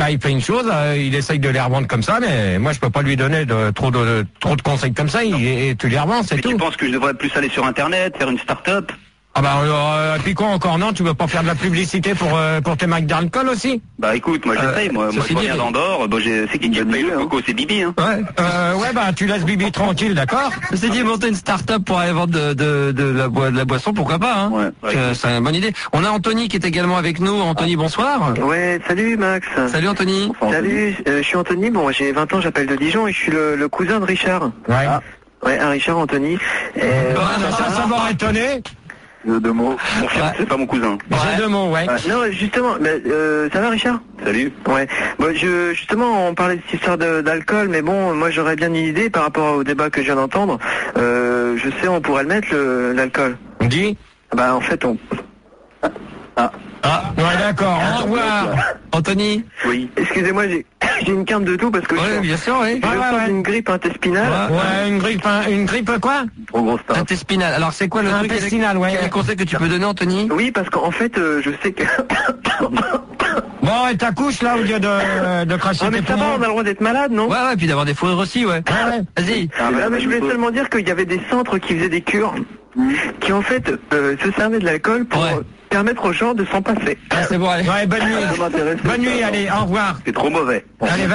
il fait une chose, il essaye de les revendre comme ça, mais moi je peux pas lui donner trop de conseils comme ça, et tu les revends, c'est tout. Tu penses que je devrais plus aller sur internet, faire une start-up? Ah bah puis quoi encore, non, tu veux pas faire de la publicité pour tes marques d'alcool aussi? Bah écoute, moi j'essaye, moi je viens d'Andorre, c'est qui paye le coco, c'est Bibi, hein. Ouais, bah tu laisses Bibi tranquille, d'accord? Ceci dit, monter une start-up pour aller vendre de la boisson, pourquoi pas, hein? C'est une bonne idée. On a Anthony qui est également avec nous. Anthony, bonsoir. Ouais, salut Max. Salut Anthony. Salut, je suis Anthony, bon j'ai 20 ans, j'appelle de Dijon et je suis le cousin de Richard. Ouais. Ouais, un Richard Anthony. Ça m'aurait étonné. Deux mots. C'est pas mon cousin. J'ai deux mots, ouais. Non, justement, ça va Richard? Salut. Ouais. Bon, justement, on parlait de cette histoire d'alcool, mais bon, moi j'aurais bien une idée par rapport au débat que je viens d'entendre. Je sais, on pourrait le mettre, l'alcool. On dit? Bah, en fait, on... Ouais, d'accord. Au revoir. Anthony. Oui. Excusez-moi, j'ai une quinte de tout parce que bien sûr, oui. J'ai une grippe intestinale. Ouais, une grippe quoi? Trop grosse tarte. Intestinale. Alors c'est quoi le truc intestinal, ouais. Quel conseil que tu peux donner, Anthony? Oui, parce qu'en fait, je sais que... Bon, et t'accouches là au lieu de cracher tes mais ça va, on a le droit d'être malade, non? Ouais, puis d'avoir des fourrures aussi, ouais. Vas-y. Mais je voulais seulement dire qu'il y avait des centres qui faisaient des cures, qui en fait se servaient de l'alcool pour permettre aux gens de s'en passer. C'est bon, allez. Ouais, bonne nuit. Bonne nuit, allez, au revoir. C'est trop mauvais. Allez,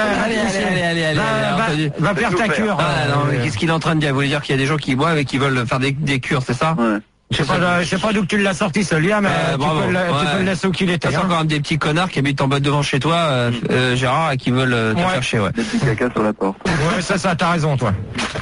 va faire ta cure. Non, mais qu'est-ce qu'il est en train de dire? Vous voulez dire qu'il y a des gens qui boivent et qui veulent faire des cures, c'est ça? Ouais. Je sais pas d'où tu l'as sorti celui-là, mais tu peux le laisser où qu'il était. T'as encore des petits connards qui habitent en bas devant chez toi, Gérard, et qui veulent te faire chier, Des petits caca sur la porte. Ouais, ça, t'as raison, toi.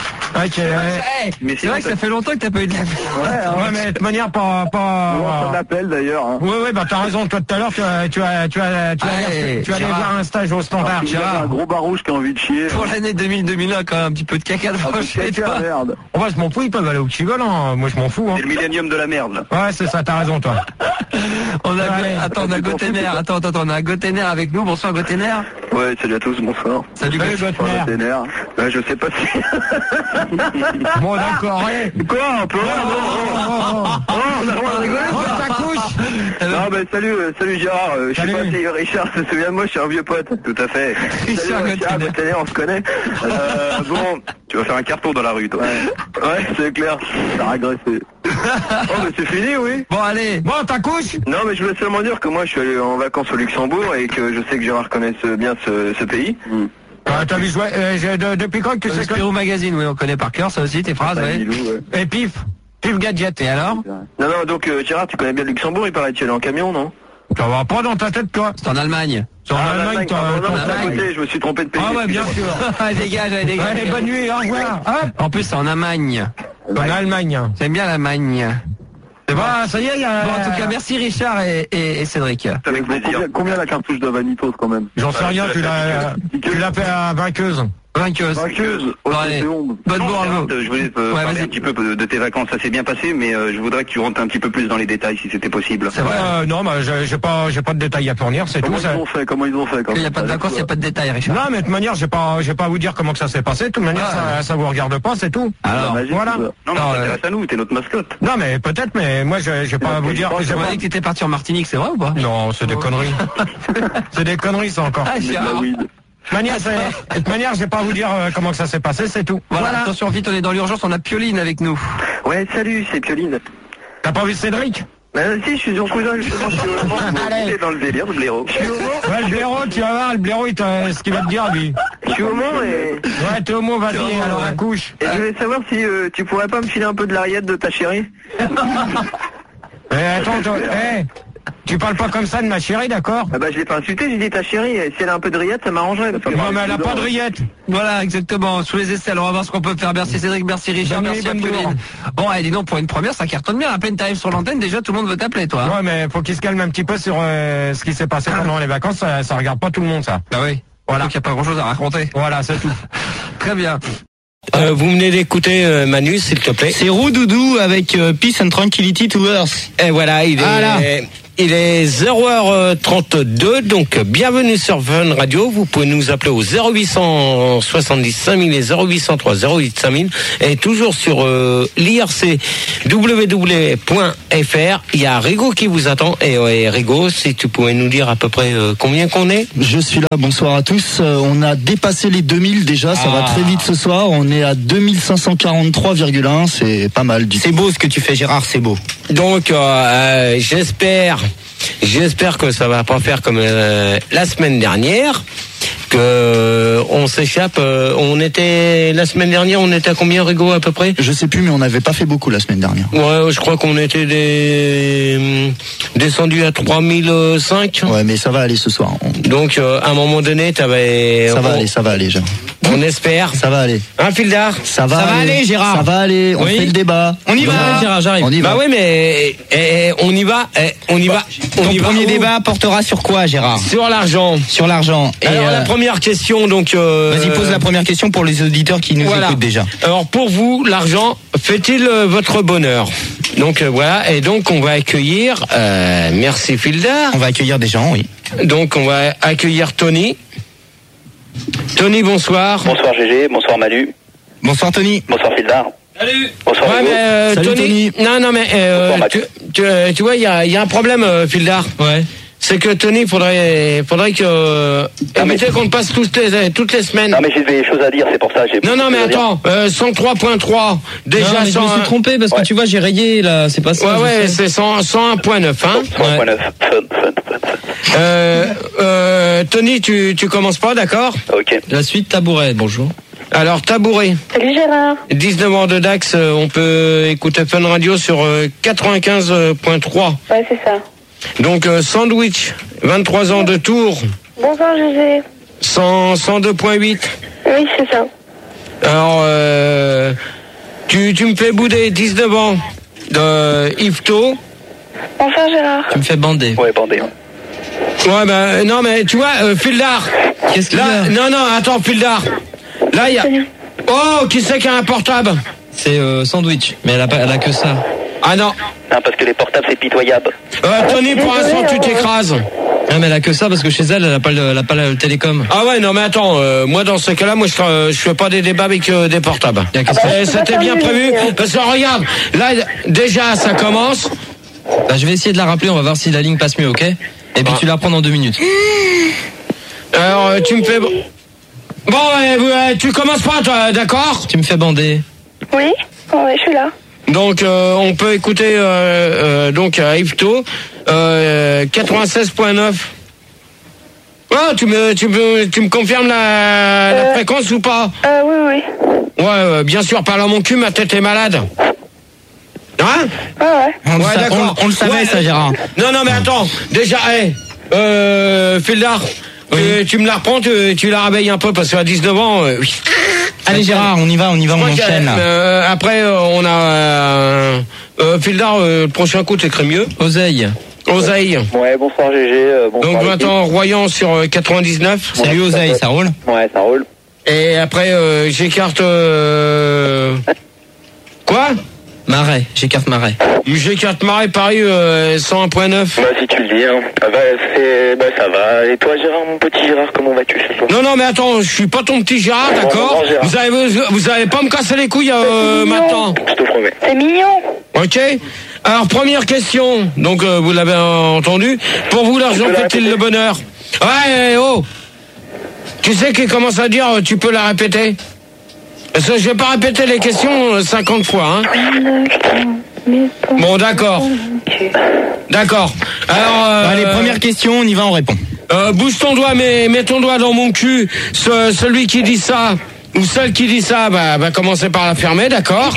Mais c'est vrai que ça fait longtemps que t'as pas eu de la... Ouais, mais de toute manière, pas... On l'appelle d'ailleurs. Hein. Ouais, bah t'as raison, toi tout à l'heure, tu allais voir un stage au standard. Gérard, un gros barouche qui a envie de chier. Pour l'année 2000-2001, quand même, un petit peu de caca devant chez toi. Merde. Oh, bah, je m'en fous, ils peuvent aller où qu'ils veulent, hein. Moi, je m'en fous, hein. C'est le millénium de la merde, là. Ouais, c'est ça, t'as raison, toi. On a Gotener. Attends, on a Gotener avec nous. Bonsoir, Gotener. Ouais, salut à tous, bonsoir. Salut, Gotener. Je sais pas si... Bon, d'accord, allez. Quoi, on peut... on a le droit de rigoler. Ta couche. Non, salut Gérard, je sais pas si Richard se souvient de moi, je suis un vieux pote. Tout à fait. Richard Gotener, on se connaît. Bon, tu vas faire un carton dans la rue, toi. Ouais, c'est clair. T'as régressé. Oh, mais c'est fini, oui. Bon, allez. Bon, ta couche. Non, mais je voulais seulement dire que moi, je suis allé en vacances au Luxembourg et que je sais que Gérard connaît bien ce pays. T'as vu jouer, depuis quand que tu sais que... Spirou Magazine, oui, on connaît par cœur, ça aussi, tes phrases, ouais. Et Pif Gadget, et alors? Non, donc Gérard, tu connais bien le Luxembourg, il paraît que tu es allé en camion, non? Ça va pas dans ta tête, toi. C'est en Allemagne. C'est en Allemagne, toi. Je me suis trompé de pays. Ah ouais, bien sûr. Dégage. Allez, bonne nuit, au revoir. En plus, c'est en Allemagne. En Allemagne. J'aime bien l'Allemagne. C'est bon, ça y est, Bon, en tout cas, merci Richard et Cédric. Avec plaisir. Combien la cartouche de Vanitos, quand même? J'en sais rien, tu l'as fait à vainqueuse. Vainqueuse. Oh, allez. Bonne bourre. Je voulais parler un petit peu de tes vacances, ça s'est bien passé, mais je voudrais que tu rentres un petit peu plus dans les détails si c'était possible. C'est vrai. Non, bah, j'ai pas de détails à fournir, c'est tout. Comment ils ont fait Il n'y a pas de vacances, il n'y a pas de détails, Richard. Non, mais de toute manière, j'ai pas à vous dire comment que ça s'est passé. De toute manière, ça vous regarde pas, c'est tout. Alors, voilà. Non, mais ça t'intéresse à nous, t'es notre mascotte. Non, mais peut-être, mais moi, j'ai pas à vous dire. J'ai pas dit que t'étais parti en Martinique, c'est vrai ou pas? Non, c'est des conneries. C'est des conneries, ça encore. De toute manière, je vais pas vous dire comment que ça s'est passé, c'est tout. Voilà. Attention, vite, on est dans l'urgence, on a Pioline avec nous. Ouais, salut, c'est Pioline. T'as pas vu Cédric? Si, je suis son cousin, justement, je suis au Mans. Dans le délire, le blaireau. Ouais, le blaireau, tu vas voir, le blaireau, ce qu'il va te dire, lui. Je suis au Mans et... Ouais, t'es au Mans, vas-y, alors accouche. Et je voulais savoir si tu pourrais pas me filer un peu de l'arriette de ta chérie. Attends, tu parles pas comme ça de ma chérie, d'accord? Ah bah je l'ai pas insulté, j'ai dit ta chérie, et si elle a un peu de rillette, ça m'arrangerait. Non, mais elle a pas de rillette. Voilà, exactement, sous les aisselles, on va voir ce qu'on peut faire. Merci Cédric, merci Richard, merci à Pioline. Bon, allez, dis donc, pour une première, ça cartonne bien. À peine t'arrives sur l'antenne, déjà tout le monde veut t'appeler, toi. Ouais, mais faut qu'il se calme un petit peu sur ce qui s'est passé pendant les vacances, ça regarde pas tout le monde, ça. Bah oui. Voilà. Donc il n'y a pas grand chose à raconter. Voilà, c'est tout. Très bien. Vous venez d'écouter Manu, s'il te plaît. C'est Roux Doudou avec Peace and Tranquility to Earth. Et voilà, Il est 0h32, donc bienvenue sur Fun Radio. Vous pouvez nous appeler au 0870 5000 et 0803 08 5000 et toujours sur l'IRC www.fr. Il y a Rigo qui vous attend. Et Rigo, si tu pouvais nous dire à peu près combien qu'on est. Je suis là, bonsoir à tous. On a dépassé les 2000 déjà, ça va très vite ce soir. On est à 2543,1, c'est pas mal du tout. C'est beau ce que tu fais, Gérard, c'est beau. Donc j'espère que ça va pas faire comme la semaine dernière, que on s'échappe. La semaine dernière, on était à combien, Rigo, à peu près? Je sais plus, mais on n'avait pas fait beaucoup la semaine dernière. Ouais, je crois qu'on était descendu à 3005. Ouais, mais ça va aller ce soir. Donc à un moment donné, t'avais. Ça va aller, Gérard. On espère. Ça va aller. Hein, Fildar? Ça va aller, Gérard. Ça va aller. On fait le débat. On y va, Gérard, j'arrive. On y va. Bah oui, mais on y va. Ton premier débat portera sur quoi, Gérard? Sur l'argent. Sur l'argent. Alors la première question, donc. Vas-y, pose la première question pour les auditeurs qui nous écoutent déjà. Alors pour vous, l'argent fait-il votre bonheur? Donc voilà, et donc on va accueillir. Merci Fildar. On va accueillir des gens, oui. Donc on va accueillir Tony. Tony, bonsoir. Bonsoir Gégé, bonsoir Manu. Bonsoir Tony. Bonsoir Fildar. Salut. Bonsoir. Ouais, mais, salut Tony. Non, mais tu vois, il y a un problème, Fildar. Ouais. C'est que Tony, faudrait que éviter qu'on le passe toutes les semaines. Non mais j'ai des choses à dire, c'est pour ça. Non mais attends, 103.3 déjà. Non, mais je me suis trompé parce que tu vois, j'ai rayé là, c'est pas ça. Ouais, c'est 101.9 hein. 101.9. Tony, tu commences pas, d'accord? OK. La suite tabouret, bonjour. Alors tabouret. Salut Gérard. 19 ans de Dax, on peut écouter Fun Radio sur 95.3. Ouais, c'est ça. Donc Sandwich, 23 ans de Tours. Bonsoir José. 102.8. Oui, c'est ça. Alors, tu me fais bouder, 19 ans de Yvetot. Bonsoir Gérard. Tu me fais bander. Ouais, bander. Ouais, ben non, mais tu vois, Fildar. Qu'est-ce qu'il y a? Non, attends, Fildar. Là, il y a. Oh, qui c'est qui a un portable? C'est Sandwich, mais elle a que ça. Ah non. Non, parce que les portables, c'est pitoyable. Tony, pour l'instant, tu t'écrases. Non, mais elle a que ça parce que chez elle, elle a pas le télécom. Ah ouais, non, mais attends, moi, dans ce cas-là, je fais pas des débats avec des portables. C'était bien prévu. Parce que regarde, là, déjà, ça commence. Bah, je vais essayer de la rappeler, on va voir si la ligne passe mieux, ok? Et puis tu la reprends dans 2 minutes. Alors, tu me fais... Bon, tu commences pas, toi, d'accord? Tu me fais bander. Oui, je suis là. Donc on peut écouter donc à Yvetot 96.9. Oh, tu me confirmes la fréquence ou pas? Oui. Ouais, bien sûr, parle à mon cul, ma tête est malade. Hein? Ouais, d'accord. On le savait, ça, Gérard. Non, mais attends, déjà, Fildar, tu me la reprends, tu la réveilles un peu parce qu'à 19 ans, oui. Allez Gérard, on y va, on enchaîne. Après, on a Fildar, le prochain coup, t'écris mieux. Oseille. Ouais, bonsoir GG. Bonsoir. Donc maintenant, Royan sur 99. Salut Oseille, ça roule? Ouais, ça roule. Et après, j'écarte... Quoi? Marais, j'écarte Marais. J'écarte Marais, Paris 101.9. Bah si tu le dis, hein. Ça va. Et toi Gérard, mon petit Gérard, comment vas-tu ce soir? Non, mais attends, je suis pas ton petit Gérard, d'accord? Vous allez pas me casser les couilles maintenant. Je te promets. C'est mignon. Ok. Alors première question, donc vous l'avez entendu. Pour vous, l'argent fait-il le bonheur? Ouais, oh. Tu sais qui commence à dire, tu peux la répéter? Parce que je vais pas répéter les questions 50 fois, hein. Bon, d'accord. Alors, allez, première question, on y va, on répond. Bouge ton doigt, mets ton doigt dans mon cul. Celui qui dit ça, ou celle qui dit ça, va commencer par la fermer, d'accord?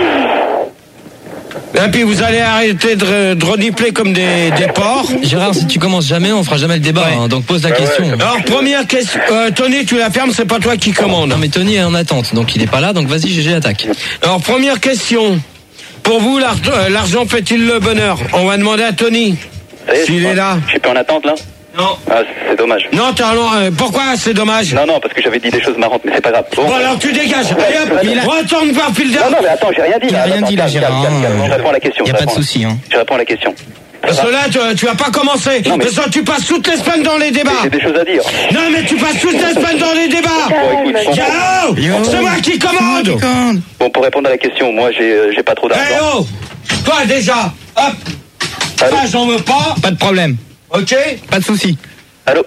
Et puis vous allez arrêter de renifler comme des porcs. Gérard, si tu commences jamais, on fera jamais le débat, hein, donc pose la question. Alors première question, Tony, tu la fermes, c'est pas toi qui commande. Non mais Tony est en attente, donc il est pas là, donc vas-y GG, attaque. Alors première question, pour vous l'argent fait-il le bonheur? On va demander à Tony s'il est là. Je suis pas en attente là. Non. Ah, c'est dommage. Non, pourquoi c'est dommage? Non, parce que j'avais dit des choses marrantes, mais c'est pas grave. Bon, alors tu dégages. Allez hop, retourne voir Fildar. Non, mais attends, j'ai rien dit. Il a rien dit là, Gérard. Je réponds à la question. Y a pas de souci, hein. Je réponds à la question. Parce que là, tu vas pas commencer. Non, mais ça, tu passes toutes les semaines dans les débats. J'ai des choses à dire. Non, mais tu passes toutes les semaines dans les débats. Bon, écoute, c'est moi qui commande. Bon, pour répondre à la question, moi, j'ai pas trop d'argent. Eh oh, toi déjà, hop. Ça, j'en veux pas. Pas de problème. Ok. Pas de souci. Allô.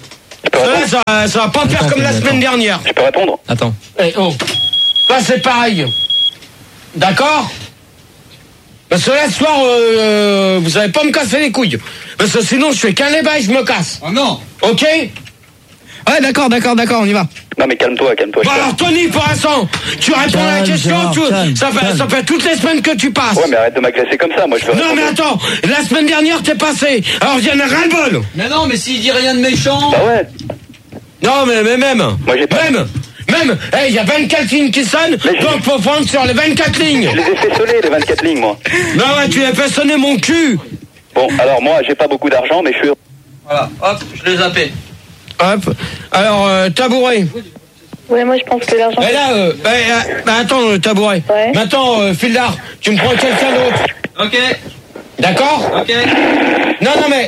Ça va pas faire comme la semaine dernière. Je peux répondre? Attends. Eh oh. Là, c'est pareil. D'accord? Parce que là, ce soir, vous allez pas me casser les couilles. Parce que sinon, je fais qu'un débat et je me casse. Oh non. Ok? Ouais, d'accord, on y va. Non, mais calme-toi. Bon, alors, Tony, pour l'instant, tu réponds à la question. Ça fait toutes les semaines que tu passes. Ouais, mais arrête de m'agresser comme ça. Moi, je veux Non, mais attends. La semaine dernière, t'es passé. Alors, il y en a ras-le-bol. Mais non, mais s'il dit rien de méchant. Bah ouais. Non, mais même. Moi, j'ai pas. Même, il y a 24 lignes qui sonnent, donc faut prendre sur les 24 lignes. Je les ai fait sonner, les 24 lignes, moi. Non, ouais, tu as fait sonner mon cul. Bon, alors moi, j'ai pas beaucoup d'argent, mais je suis... Voilà, hop, je l'ai zappé. Hop, alors, tabouret. Ouais, moi je pense que l'argent... Et là, attends, tabouret. Ouais. Maintenant, Fildar, tu me prends quelqu'un d'autre. Ok. D'accord? Ok. Non, mais...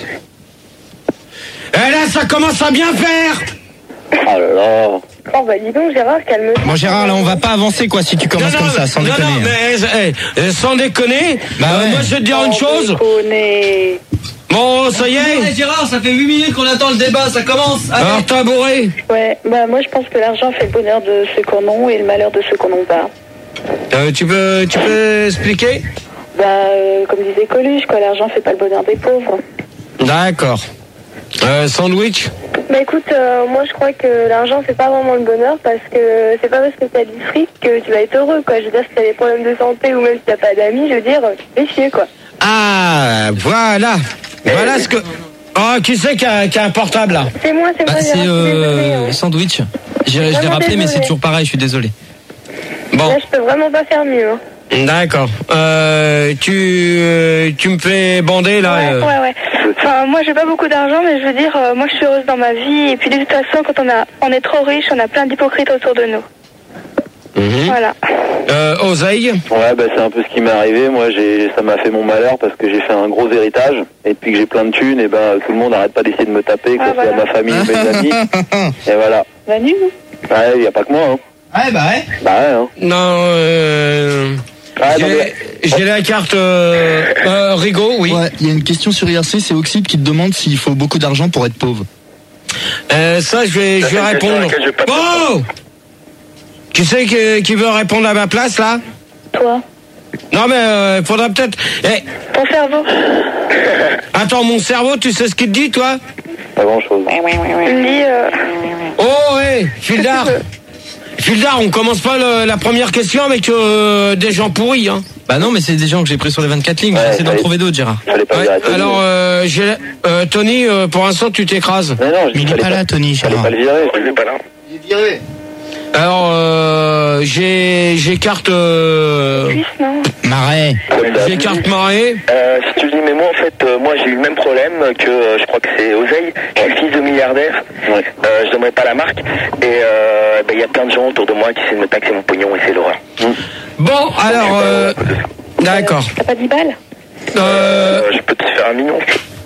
Et là, ça commence à bien faire. Oh là là... Oh bah dis donc Gérard, calme-toi. Bon Gérard, là on va pas avancer quoi si tu commences comme ça, sans déconner. Non, mais sans déconner, bah ouais. Moi je vais te dire une chose. Bon, ça y est. Hey, Gérard, ça fait 8 minutes qu'on attend le débat, ça commence. Allez. Alors tabouret. Ouais, bah moi je pense que l'argent fait le bonheur de ceux qu'on a et le malheur de ceux qu'on n'a pas. Tu peux expliquer? Bah comme disait Coluche, quoi, l'argent fait pas le bonheur des pauvres. D'accord. Sandwich? Bah écoute, moi je crois que l'argent fait pas vraiment le bonheur parce que c'est pas parce que t'as du fric que tu vas être heureux, quoi. Je veux dire, si t'as des problèmes de santé ou même si t'as pas d'amis, je veux dire, fais chier, quoi. Ah, voilà. Voilà ce que... Oh, qui c'est qui a un portable, là? C'est moi, c'est Sandwich. Je l'ai rappelé, mais c'est toujours pareil, je suis désolé. Bon. Là, je peux vraiment pas faire mieux, hein. D'accord. Tu me fais bander, là? Ouais. Enfin, moi, j'ai pas beaucoup d'argent, mais je veux dire, moi, je suis heureuse dans ma vie. Et puis, de toute façon, quand on est trop riche, on a plein d'hypocrites autour de nous. Voilà. Oseille? Ouais, bah c'est un peu ce qui m'est arrivé. Moi, ça m'a fait mon malheur parce que j'ai fait un gros héritage. Et depuis que j'ai plein de thunes, et ben tout le monde arrête pas d'essayer de me taper, que ce soit ma famille ou mes amis. Et voilà. Bah, nul. Ouais, y a pas que moi, hein. Ouais, bah ouais. Bah ouais, hein. Non, j'ai la carte Rigaud, oui. Ouais, il y a une question sur IRC, c'est Oxyde qui te demande s'il faut beaucoup d'argent pour être pauvre. Ça, je vais répondre. Oh! Qui c'est qui veut répondre à ma place, là? Toi. Non, mais faudra peut-être... Ton cerveau. Attends, mon cerveau, tu sais ce qu'il te dit, toi? Pas grand-chose. Il me dit... Oh, Fildar. Fildar, on commence pas la première question avec des gens pourris, hein. Bah non, mais c'est des gens que j'ai pris sur les 24 lignes, j'essaie d'en trouver d'autres, Gérard. Alors, Tony, pour l'instant, tu t'écrases. Mais non, il est pas là, Tony, Gérard. Pas le virer, il est pas là. Il est viré. Alors, j'ai carte... Marais. J'ai carte Marais. Si tu le dis, mais moi en fait, moi j'ai eu le même problème que je crois que c'est Oseille, qui est le fils de milliardaire. Je donnerai pas la marque. Et il y a plein de gens autour de moi qui essaient de me taxer mon pognon et c'est l'horreur. Bon, alors... D'accord. T'as pas 10 balles? Je peux te faire 1 million.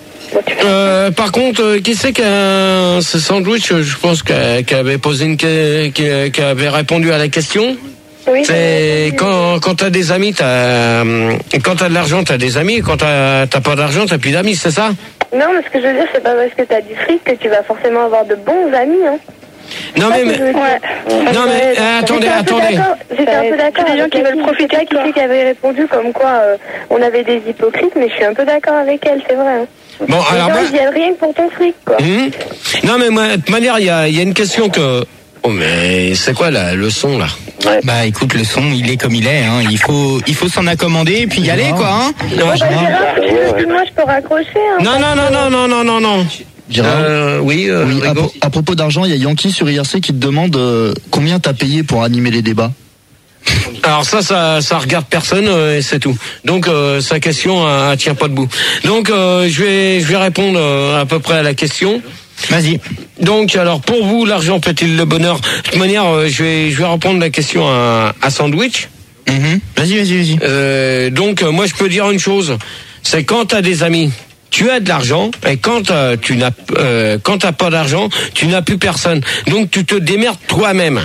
Par contre, qui c'est ce Sandwich, je pense qui avait posé qui avait répondu à la question. Oui. C'est quand t'as des amis, quand t'as de l'argent, t'as des amis, quand t'as pas d'argent, t'as plus d'amis, c'est ça? Non, mais ce que je veux dire, c'est pas parce que t'as du fric que tu vas forcément avoir de bons amis, hein. Non mais non mais attendez. J'étais un peu d'accord. Des gens qui veulent profiter, qui c'est qui avait répondu comme quoi on avait des hypocrites, mais je suis un peu d'accord avec elle, c'est vrai. Hein. Bon, alors ils viennent rien que pour ton fric, quoi. Non mais moi, de toute manière, il y a une question que... Oh mais c'est quoi le son là? Ouais. Bah écoute, le son il est comme il est, hein. Il faut s'en accommoder et puis y aller, quoi, hein. Gérard, excuse-moi, je peux raccrocher, hein. Non. Gérard, oui, à propos d'argent, il y a Yankee sur IRC qui te demande combien t'as payé pour animer les débats. Alors ça regarde personne et c'est tout. Donc sa question elle tient pas debout. Donc je vais répondre à peu près à la question. Vas-y. Donc alors pour vous, l'argent fait-il le bonheur? De toute manière, je vais répondre la question à Sandwich. Vas-y. Donc moi je peux dire une chose, c'est quand t'as des amis tu as de l'argent et quand t'as pas d'argent, tu n'as plus personne. Donc tu te démerdes toi-même.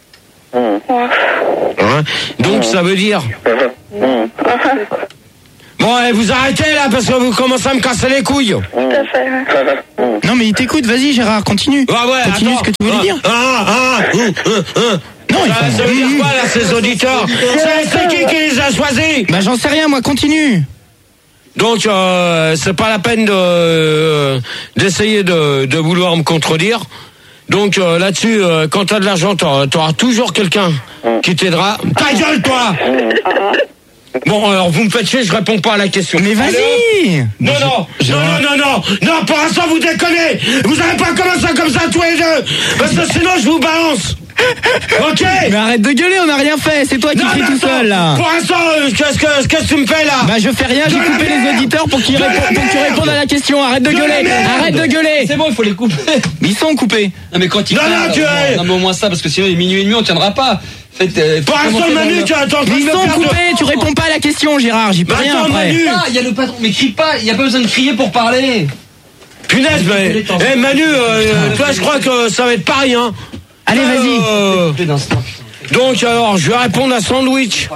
Hein? Donc ça veut dire. Bon, vous arrêtez là parce que vous commencez à me casser les couilles. Tout à fait. Non mais il t'écoute, vas-y Gérard, continue. Continue attends. ce que tu voulais dire. Non, ça veut dire quoi là, ces auditeurs? C'est qui les a choisis? Bah j'en sais rien, moi, continue. Donc c'est pas la peine d'essayer de vouloir me contredire. Donc là-dessus, quand t'as de l'argent, t'auras toujours quelqu'un qui t'aidera. Ta gueule, toi! Bon, alors vous me faites chier, je réponds pas à la question. Mais vas-y! Non, pour l'instant vous déconnez! Vous allez pas commencer comme ça tous les deux! Parce que sinon je vous balance! Ok! Mais arrête de gueuler, on n'a rien fait, c'est toi qui cries tout seul là! Pour l'instant, qu'est-ce que tu me fais là? Bah je fais rien, j'ai coupé les auditeurs pour qu'ils répondent à la question, arrête de gueuler! Arrête de gueuler! C'est bon, il faut les couper. Ils sont coupés! Non mais quand ils non mais au moins ça, parce que sinon il est minuit et demi, on tiendra pas. Pour l'instant, Manu, tu attends. Ils sont coupés, tu réponds pas à la question, Gérard, j'y peux rien après. Il y a le patron, mais crie pas, il y a pas besoin de crier pour parler. Punaise, mais Manu, toi je crois que ça va être pareil, hein. Allez, vas-y. Donc alors, je vais répondre à Sandwich.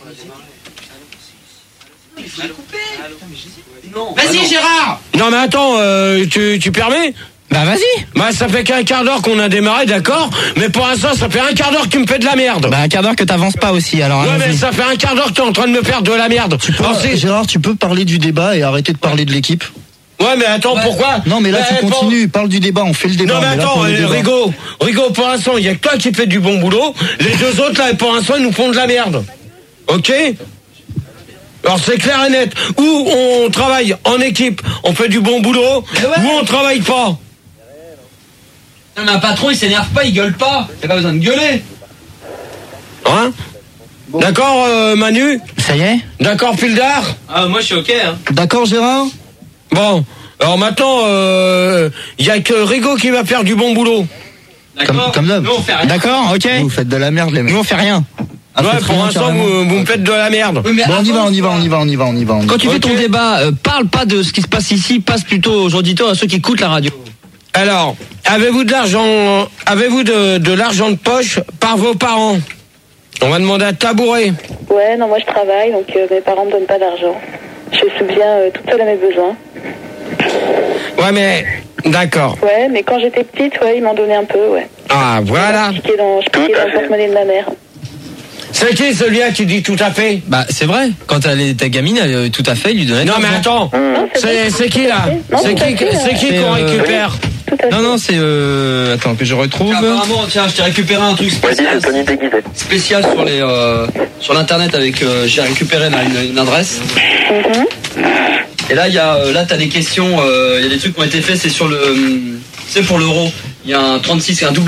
Vas-y, Gérard. Non mais attends, tu permets? Bah vas-y. Bah ça fait qu'un quart d'heure qu'on a démarré, d'accord. Mais pour l'instant ça fait un quart d'heure que tu me fais de la merde. Bah un quart d'heure que t'avances pas aussi, alors. Ouais mais ça fait un quart d'heure que t'es en train de me faire de la merde. Gérard, tu peux parler du débat et arrêter de parler de l'équipe? Ouais mais attends, pourquoi? Non mais là tu continues, parle du débat, on fait le débat. Non mais attends, Rigo, pour l'instant il y a que toi qui fais du bon boulot. Les deux autres là pour l'instant ils nous font de la merde. Ok? Alors c'est clair et net. Ou on travaille en équipe, on fait du bon boulot, ou on travaille pas. Non mais un patron il s'énerve pas, il gueule pas. T'as pas besoin de gueuler. Hein? Bon. D'accord Manu? Ça y est? D'accord Pildar? Ah moi je suis ok hein. D'accord Gérard? Bon, alors maintenant y a que Rigo qui va faire du bon boulot. D'accord. Comme d'hab. Nous on fait rien. D'accord, ok. Vous faites de la merde les mecs. Nous on fait rien. Ouais, pour l'instant vous me faites de la merde. Oui, bon, on y va. Quand tu fais ton débat, parle pas de ce qui se passe ici, passe plutôt aux auditeurs, à ceux qui écoutent la radio. Alors, avez-vous de l'argent de poche par vos parents? On va demander à Tabouret. Ouais, non, moi je travaille, donc mes parents me donnent pas d'argent. Je subviens toute seule à mes besoins. Ouais, mais d'accord. Ouais, mais quand j'étais petite, ouais, ils m'en donnaient un peu, ouais. Ah, voilà. Je piquais dans le porte-monnaie de ma mère. C'est qui celui-là qui dit tout à fait? Bah c'est vrai, quand elle était gamine, elle, tout à fait, il lui donnait. Non mais attends, c'est qui là? C'est qui qu'on récupère? Non, c'est attends que je retrouve. Apparemment, tiens, je t'ai récupéré un truc spécial sur l'internet avec. J'ai récupéré là, une adresse. Et là, t'as des questions, il y a des trucs qui ont été faits, c'est pour l'euro. Il y a un 36, un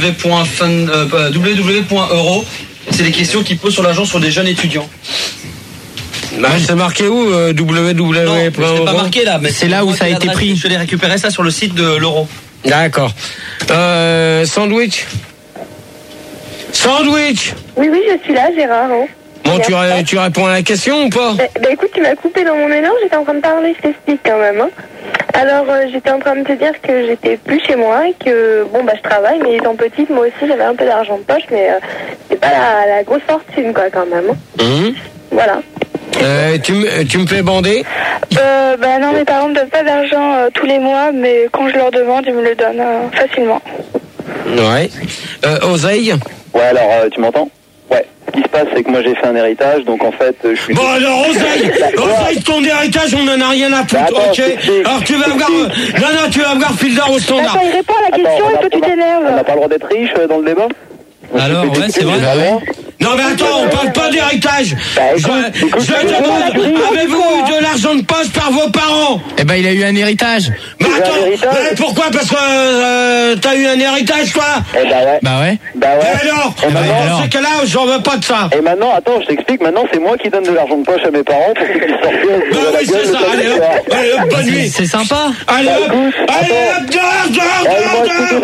www.euro. C'est des questions qui posent sur l'argent sur des jeunes étudiants. Bah, c'est marqué où www.euro? Non, c'est pas marqué là, mais c'est là où ça a été pris. Je l'ai récupéré ça sur le site de l'euro. D'accord. Sandwich. Oui, je suis là, Gérard. Hein. Bon, tu réponds à la question ou pas? Bah écoute, tu m'as coupé dans mon élan, j'étais en train de parler, je t'explique quand même. Hein. Alors, j'étais en train de te dire que j'étais plus chez moi et que, bon, bah je travaille, mais étant petite, moi aussi, j'avais un peu d'argent de poche, mais c'est pas la grosse fortune, quoi, quand même. Hein. Voilà. Tu me fais bander? Bah non, mes parents me donnent pas d'argent tous les mois, mais quand je leur demande, ils me le donnent facilement. Ouais. Oseille? Ouais, alors, tu m'entends? Ouais. Ce qui se passe, c'est que moi j'ai fait un héritage, donc en fait, je suis... Bon alors, Oseille, ton héritage, on en a rien à foutre, ok? Alors tu vas voir... Non, tu vas voir Pildar au standard. Attends, il répond à la question et toi tu t'énerves. On n'a pas le droit d'être riche dans le débat? Alors, ouais, c'est vrai. Non mais attends, on parle pas d'héritage. Je demande, avez-vous eu de l'argent de poche par vos parents? Eh ben il a eu un héritage. Mais attends, pourquoi? Parce que t'as eu un héritage toi? Bah ouais. Et alors, dans ce cas-là, j'en veux pas de ça. Et maintenant, attends, je t'explique, maintenant c'est moi qui donne de l'argent de poche à mes parents pour qu'ils puissent sortir. Bah oui, c'est ça, allez hop, bonne nuit. C'est sympa. Allez hop,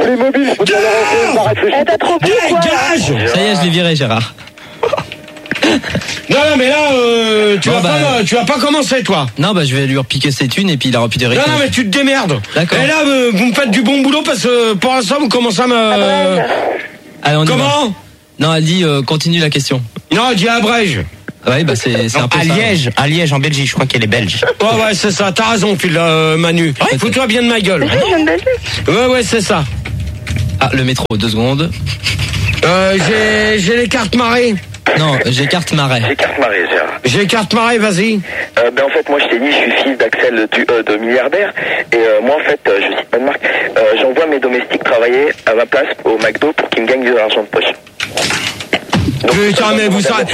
dehors. T'as trop pris quoi? Dégage. Ça y est, je l'ai viré Gérard. Non, mais là, tu vas pas commencer, toi. Non, je vais lui repiquer ses thunes et puis il aura plus de récits. Non, mais tu te démerdes. D'accord. Et là, vous me faites du bon boulot parce que pour l'instant, vous commencez à me... Allez, on y Comment va. Non, elle dit continue la question. Non, elle dit à Brège. Ouais, c'est un peu à ça. À Liège, en Belgique, je crois qu'elle est belge. Ouais, c'est ça, t'as raison, Manu. Ouais, fous-toi bien de ma gueule. Ouais, c'est ça. Ah, le métro, 2 secondes. J'ai les cartes marées. Non, j'ai carte marais. J'ai carte marée, Gérard. J'ai carte marée, vas-y. En fait, moi, je t'ai dit, je suis fils d'Axel de milliardaire. Et moi, en fait, je cite pas de marque, j'envoie mes domestiques travailler à ma place au McDo pour qu'ils me gagnent de l'argent de poche. Donc, putain, mais vous savez...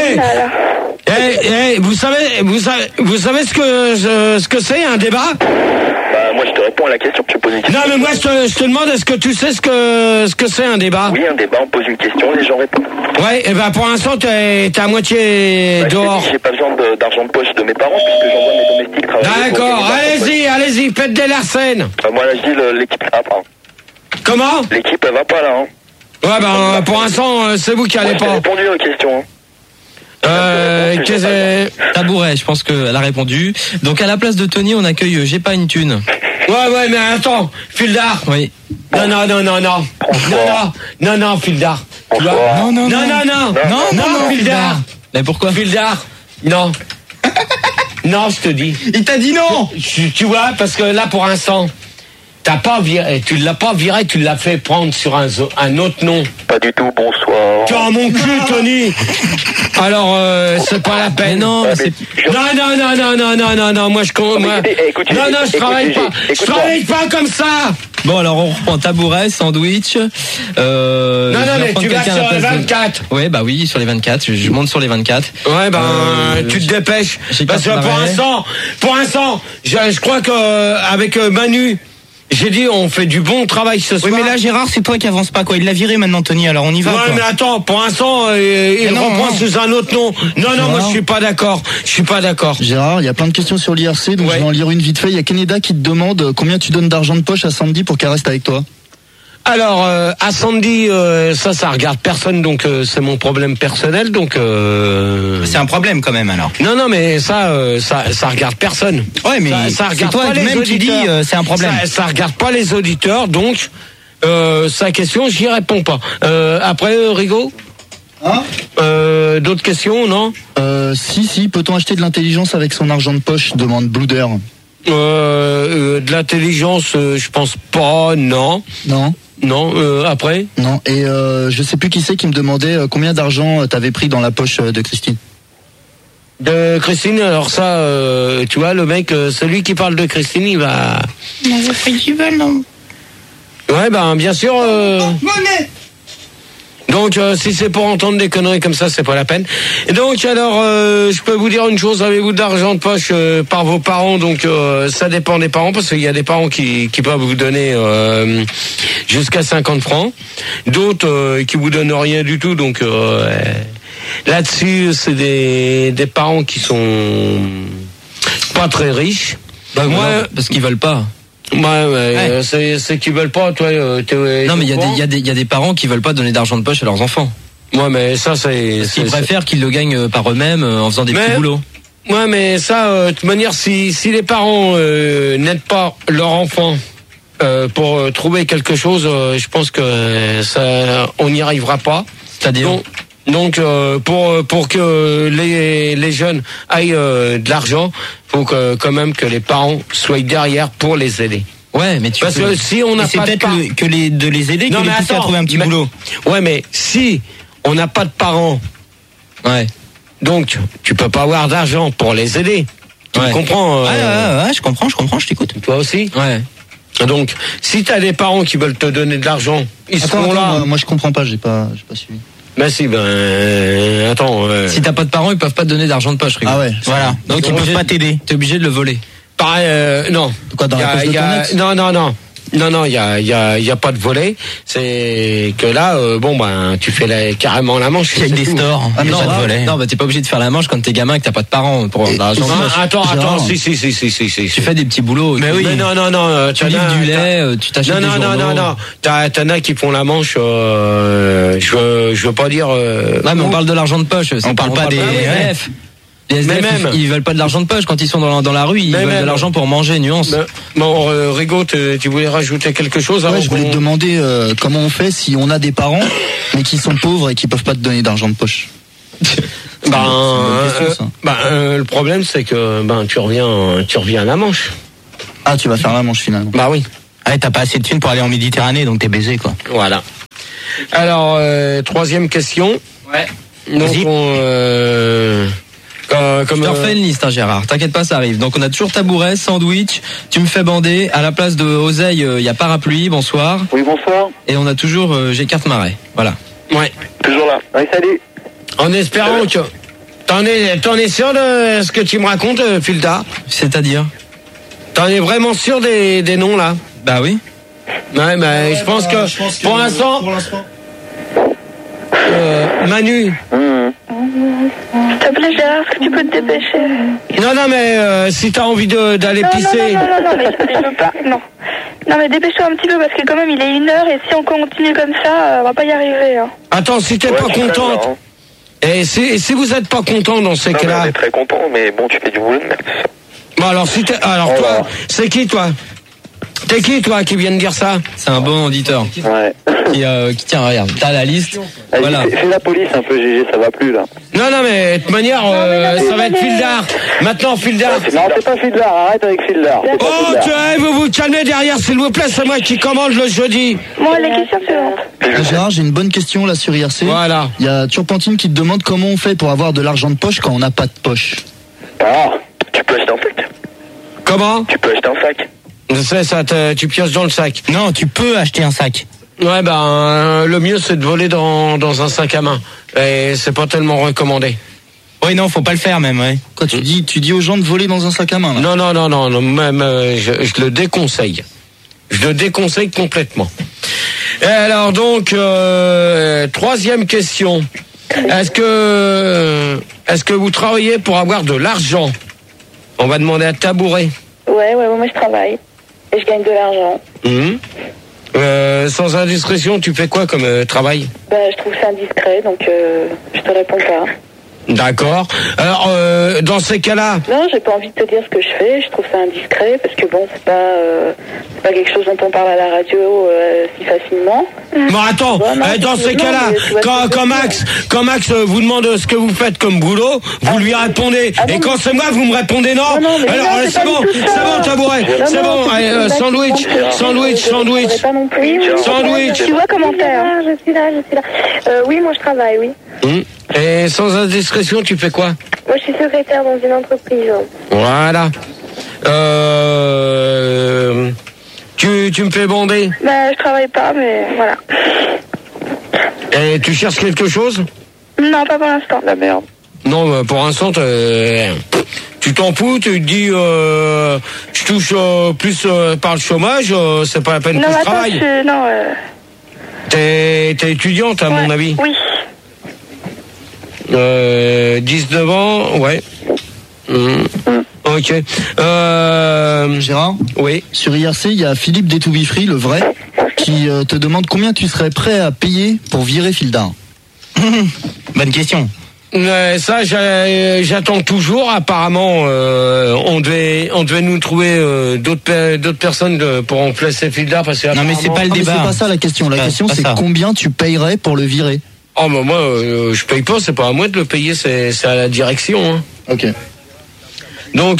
vous savez ce que c'est, un débat? Moi, je te réponds à la question, tu poses une question. Non, mais moi, je te demande, est-ce que tu sais ce que c'est, un débat? Oui, un débat, on pose une question, les gens répondent. Ouais, et pour l'instant, t'es à moitié dehors. J'ai pas besoin d'argent de poche de mes parents, puisque j'envoie mes domestiques travailler. D'accord, allez-y, faites des Larsen. Moi, là, je dis, l'équipe, va pas. Comment? L'équipe, elle va pas, là, Ouais, pour l'instant, c'est vous qui allez pas. J'ai répondu aux questions, Tabouret, je pense qu'elle a répondu. Donc à la place de Tony, on accueille J'ai pas une thune. Ouais, mais attends, Fildar. Oui. Non, Fildar. Non, Fildar. Mais pourquoi? Fildar. Non. Non, je te dis. Il t'a dit non. Tu vois, parce que là, pour l'instant, tu l'as pas viré, tu l'as fait prendre sur un autre nom. Pas du tout, bonsoir. Tu as mon cul, Tony. Alors, c'est pas la peine. Non, non, moi je je travaille pas. Je travaille pas comme ça. Bon, alors on reprend tabouret, sandwich. Non, mais tu vas sur les 24. Ouais, oui, sur les 24. Je monte sur les 24. Ouais, tu te dépêches. Parce que pour l'instant, je crois que avec Manu, j'ai dit, on fait du bon travail ce soir. Oui, mais là, Gérard, c'est toi qui avance pas, quoi. Il l'a viré maintenant, Tony, alors on y va. Ouais, mais attends, pour l'instant, il reprend sous un autre nom. Non, moi, je suis pas d'accord. Gérard, il y a plein de questions sur l'IRC, donc je vais en lire une vite fait. Il y a Keneda qui te demande combien tu donnes d'argent de poche à Sandy pour qu'elle reste avec toi. Alors, à Sandy, ça regarde personne, donc c'est mon problème personnel, donc... C'est un problème quand même, alors. Non, mais ça regarde personne. Ouais, mais ça regarde c'est toi pas les même auditeurs. qui dis c'est un problème. Ça regarde pas les auditeurs, donc sa question, j'y réponds pas. Après, Rigaud, d'autres questions, non? Si, peut-on acheter de l'intelligence avec son argent de poche, demande Blouder. De l'intelligence, je pense pas, non. Non, après? Non, et je sais plus qui c'est qui me demandait combien d'argent t'avais pris dans la poche de Christine. De Christine, alors ça, tu vois, le mec, celui qui parle de Christine, il va... On avait pris du bol, non? Ouais, bien sûr... Donc, si c'est pour entendre des conneries comme ça, c'est pas la peine. Et donc, alors, je peux vous dire une chose, avez-vous de l'argent de poche par vos parents? Donc, ça dépend des parents, parce qu'il y a des parents qui peuvent vous donner jusqu'à 50 francs. D'autres qui vous donnent rien du tout, donc... là-dessus, c'est des parents qui sont pas très riches. Moi, parce qu'ils veulent pas. Ouais. C'est qu'ils veulent pas, toi. Non, mais il y a des parents qui veulent pas donner d'argent de poche à leurs enfants. Ouais, mais ça, c'est... Ils préfèrent qu'ils le gagnent par eux-mêmes en faisant des petits boulots. Ouais, mais ça, de toute manière, si les parents n'aident pas leur enfant pour trouver quelque chose, je pense que ça, on n'y arrivera pas. C'est-à-dire Donc pour que les jeunes aillent de l'argent, faut quand même que les parents soient derrière pour les aider. Ouais, mais parce que si on n'a pas de parents, c'est peut-être de les aider que les pousser à trouver un petit boulot. Ouais, mais si on n'a pas de parents, donc tu peux pas avoir d'argent pour les aider. Tu comprends? Ouais, je comprends, je t'écoute. Toi aussi? Ouais. Donc, si t'as des parents qui veulent te donner de l'argent, ils seront là. Moi, je comprends pas, j'ai pas suivi. Attends. Si t'as pas de parents, ils peuvent pas te donner d'argent de poche. Ah ouais. Voilà. Donc ils peuvent pas t'aider. T'es obligé de le voler. Pareil, non. Quoi, dans la poche de ton ex ? Non. Non, il y a pas de volet. C'est que là, tu fais carrément la manche. Il y a des stores. Ah, non, t'es pas obligé de faire la manche quand t'es gamin et que t'as pas de parents pour l'argent. Attends, si. Tu fais des petits boulots. Mais oui. Mais non. Tu livres du lait, tu t'achètes des journaux. Non. T'en as qui font la manche. Je veux pas dire. Non, mais on parle de l'argent de poche. On parle pas des SDF. Les SDF, ils veulent pas de l'argent de poche quand ils sont dans la rue, ils veulent de l'argent pour manger, nuance. Bon, Rigaud, tu voulais rajouter quelque chose? Ouais, je voulais te demander comment on fait si on a des parents mais qui sont pauvres et qui peuvent pas te donner d'argent de poche. Le problème c'est que tu reviens à la Manche. Ah, tu vas faire la Manche finalement. Bah oui. Ouais, t'as pas assez de thunes pour aller en Méditerranée, donc t'es baisé quoi. Voilà. Alors, troisième question. Ouais. Donc je te refais une liste, Gérard. T'inquiète pas, ça arrive. Donc on a toujours tabouret, sandwich. Tu me fais bander. À la place de oseille, il y a parapluie. Bonsoir. Oui, bonsoir. Et on a toujours j'écarte marais. Voilà. Ouais. Toujours là. Oui, salut. En espérant que t'en es sûr de ce que tu me racontes, Filda? C'est-à-dire? T'en es vraiment sûr des noms là? Bah oui. Ouais, mais je pense que pour l'instant. Manu. S'il te plaît, Gérard, est-ce que tu peux te dépêcher? Non, mais si t'as envie d'aller pisser. Non, mais je veux pas. Non, mais dépêche-toi un petit peu parce que quand même il est 1h et si on continue comme ça, on va pas y arriver. Hein. Attends, si t'es pas contente. Et si vous êtes pas content dans ces cas-là. On est très content, mais bon, tu fais du boulot de merde. Bon, alors toi, c'est qui toi? T'es qui toi qui vient de dire ça? C'est un bon auditeur. Ouais. Qui tient, regarde, t'as la liste. Allez, voilà. C'est la police un peu, GG, ça va plus là. Non, mais de toute manière, ça va être Fildar. Maintenant, Fildar. Non, c'est pas Fildar, arrête avec Fildar. Oh, vous vous calmez derrière, s'il vous plaît, c'est moi qui commande le jeudi. Moi, les questions suivantes. Gérard, j'ai une bonne question là sur IRC. Voilà. Il y a Turpentine qui te demande comment on fait pour avoir de l'argent de poche quand on n'a pas de poche. Ah, tu peux acheter un sac. Comment? Tu peux acheter un sac. C'est ça, tu pioches dans le sac. Non, tu peux acheter un sac. Ouais, le mieux c'est de voler dans un sac à main. Et c'est pas tellement recommandé. Oui, non, faut pas le faire même, ouais. Quoi, tu dis aux gens de voler dans un sac à main là? Non, même je le déconseille. Je le déconseille complètement. Et alors donc, troisième question. Est-ce que vous travaillez pour avoir de l'argent? On va demander à Tabouret. Ouais, moi je travaille. Et je gagne de l'argent. Sans indiscrétion, tu fais quoi comme travail? Je trouve ça indiscret, donc je te réponds pas. D'accord. Alors, dans ces cas-là... Non, j'ai pas envie de te dire ce que je fais. Je trouve ça indiscret parce que bon, c'est pas quelque chose dont on parle à la radio si facilement. Bon, attends. Dans ces cas-là, quand Max vous demande ce que vous faites comme boulot, vous lui répondez. Et quand c'est moi, vous me répondez non. Alors, c'est bon, Tabouret. C'est bon. Allez, sandwich. Tu vois comment faire? Je suis là. Oui, moi je travaille, oui. Et sans indiscrétion, tu fais quoi? Moi, je suis secrétaire dans une entreprise. Voilà. Tu me fais bander? Je travaille pas, mais voilà. Et tu cherches quelque chose? Non, pas pour l'instant. La merde. Non, pour l'instant, tu t'en fous, tu te dis, je touche plus par le chômage, c'est pas la peine que je travaille. T'es étudiante, à mon avis? Oui. 19 ans, ouais. Ok. Gérard? Oui. Sur IRC, il y a Philippe des To Be Free, le vrai, qui te demande combien tu serais prêt à payer pour virer Fildar. Bonne question. Ça, j'attends toujours. Apparemment, on devait nous trouver d'autres personnes pour remplacer Fildar parce que. Non, mais c'est pas le débat. C'est pas ça la question. La question, c'est combien tu payerais pour le virer. Oh, moi, je paye pas. C'est pas à moi de le payer. C'est à la direction. Hein. Ok. Donc,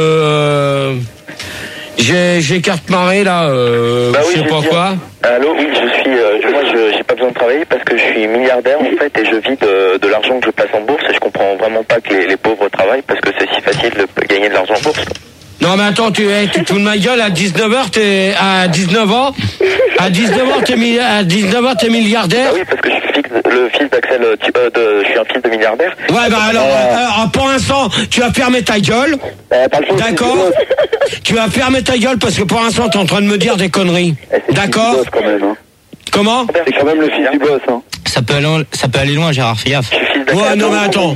j'ai carte marée là. Je sais pas quoi. Allô, oui, moi, j'ai pas besoin de travailler parce que je suis milliardaire en fait et je vis de l'argent que je place en bourse et je comprends vraiment pas que les pauvres travaillent parce que c'est si facile de gagner de l'argent en bourse. Non mais attends, tu te fous de ma gueule, à 19 ans, t'es milliardaire. Ah oui, parce que je suis fils d'Axel, je suis un fils de milliardaire. Ouais, bah alors, pour l'instant, tu vas fermer ta gueule. D'accord. Tu vas fermer ta gueule parce que pour l'instant, t'es en train de me dire des conneries. D'accord. Comment? C'est quand même le fils du boss, hein. Ça peut aller loin, Gérard, fais gaffe. Ouais, non, mais attends.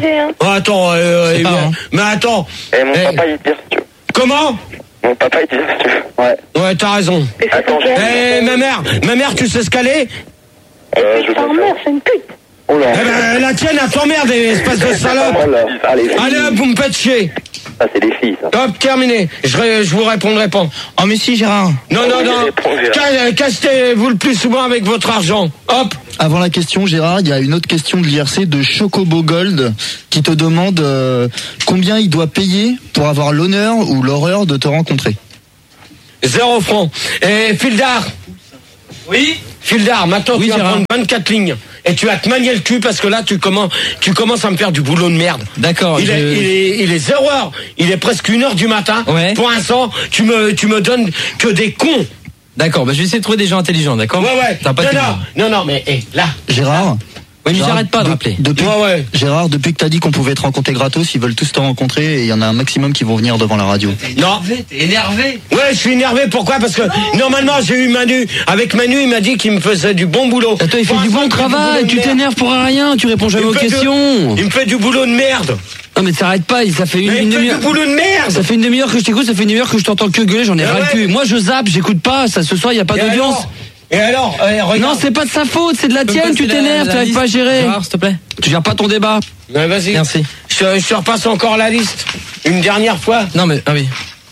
Mais attends. Mon papa, il tire, si tu veux. Comment? Mon papa, il tire, si tu veux. Ouais, t'as raison. Attends, ma mère, tu sais ce qu'elle est? Ta mère, c'est une pute. Oh là. Eh ben, la tienne, elle t'emmerde, espèce de salope. Allez, hop, vous me faites chier. Ah, c'est des filles, ça. Hop, terminé. Je vous répondrai pas. Oh, mais si, Gérard. Non. Castez-vous le plus souvent avec votre argent. Hop. Avant la question, Gérard, il y a une autre question de l'IRC de Chocobo Gold qui te demande combien il doit payer pour avoir l'honneur ou l'horreur de te rencontrer. 0 francs. Et Fildar. Oui. Fildar, maintenant tu vas prendre 24 lignes. Et tu vas te manier le cul parce que là tu commences à me faire du boulot de merde. D'accord. Il est 0 heure. Il est presque 1h du matin. Ouais. Pour l'instant, tu me donnes que des cons. D'accord, bah je vais essayer de trouver des gens intelligents, d'accord? Ouais. T'as pas Non, mais là. Gérard. Oui, mais j'arrête pas de rappeler. Gérard, depuis que t'as dit qu'on pouvait te rencontrer gratos, ils veulent tous te rencontrer et il y en a un maximum qui vont venir devant la radio. Non. T'es énervé. Ouais, je suis énervé. Pourquoi? Parce que normalement j'ai eu Manu. Avec Manu, il m'a dit qu'il me faisait du bon boulot. Attends, il fait du bon travail. Tu t'énerves pour rien. Tu réponds jamais aux questions. Il me fait du boulot de merde. Non mais t'arrêtes pas, ça fait une demi-heure. Du boulot de merde. Ça fait une demi-heure que je t'écoute, ça fait une demi-heure que je t'entends que gueuler, j'en ai ras le cul. Moi je zappe, j'écoute pas, ça ce soir il y a pas d'audience. Et alors non, c'est pas de sa faute, c'est de la tienne, tu t'énerves, tu n'arrives pas à gérer. Gérard, s'il te plaît. Tu gères pas ton débat. Ouais, vas-y. Merci. Je te repasse encore la liste. Une dernière fois. Non mais oui.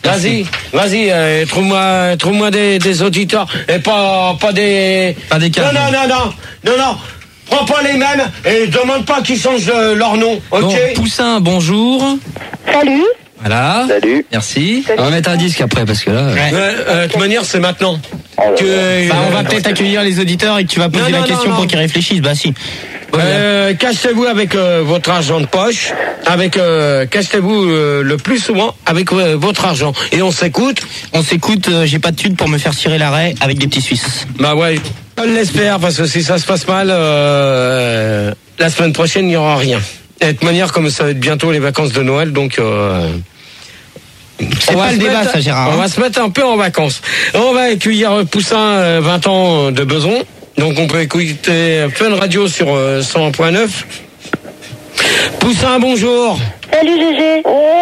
Vas-y, trouve-moi des auditeurs et pas des cas. Non. Prends pas les mêmes et demande pas qu'ils changent leur nom. OK. Bon, Poussin, bonjour. Salut. Voilà. Salut. Merci. On va mettre un disque après parce que là. De toute manière, c'est maintenant. On va peut-être accueillir les auditeurs et que tu vas poser la question pour qu'ils réfléchissent. Bah si. Cachez-vous avec votre argent de poche, cachez-vous le plus souvent avec votre argent. Et on s'écoute. J'ai pas de thunes pour me faire tirer l'arrêt avec des petits Suisses. Bah ouais. On l'espère parce que si ça se passe mal, la semaine prochaine il n'y aura rien. Et de toute manière, comme ça va être bientôt les vacances de Noël, donc. C'est pas le débat, ça, Gérard. On va se mettre un peu en vacances. On va accueillir Poussin, 20 ans de Beson. Donc on peut écouter Fun Radio sur 101.9. Poussin, bonjour. Salut GG.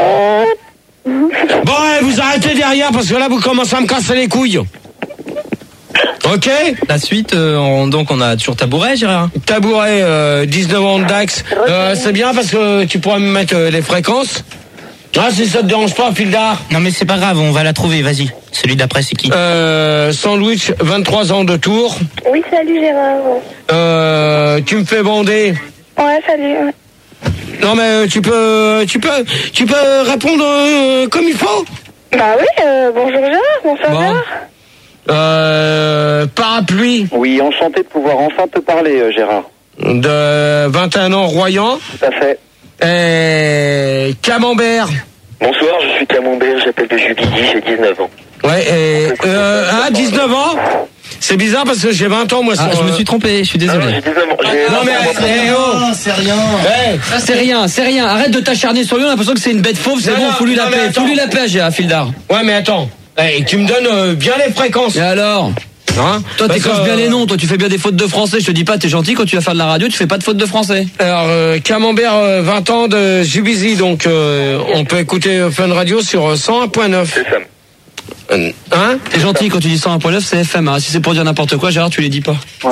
Bon, vous arrêtez derrière parce que là vous commencez à me casser les couilles. Ok. La suite, donc on a toujours Tabouret, Gérard. Tabouret, 19 ans de Dax. C'est bien parce que tu pourras me mettre les fréquences. Ah, si ça te dérange pas, Fildar. Non mais c'est pas grave, on va la trouver, vas-y. Celui d'après c'est qui? Sandwich, 23 ans de Tours. Oui, salut Gérard. Tu me fais bander. Ouais, salut. Non mais tu peux répondre comme il faut. Bah oui, bonjour Gérard, bonsoir Gérard. Parapluie. Oui, enchanté de pouvoir enfin te parler, Gérard. De 21 ans, Royan. Tout à fait. Camembert. Bonsoir, je suis Camembert, j'appelle de Jubilly, j'ai 19 ans. Ouais, 19 ans. C'est bizarre parce que j'ai 20 ans, moi. Je me suis trompé, je suis désolé. J'ai 19 ans. Non mais c'est rien. C'est rien. Arrête de t'acharner sur lui, on a l'impression que c'est une bête fauve, c'est bon, faut lui la paix. Faut lui la paix, à Fildar. Ouais, mais attends. Tu me donnes bien les fréquences. Et alors? Toi t'écorches bien les noms, toi tu fais bien des fautes de français, je te dis pas, t'es gentil, quand tu vas faire de la radio, tu fais pas de fautes de français. Alors, Camembert, 20 ans de Jubizy, donc on peut écouter Fun Radio sur 101.9. C'est ça. Hein? T'es gentil, quand tu dis 101.9, c'est FM, hein. Si c'est pour dire n'importe quoi, Gérard, tu les dis pas. Ouais.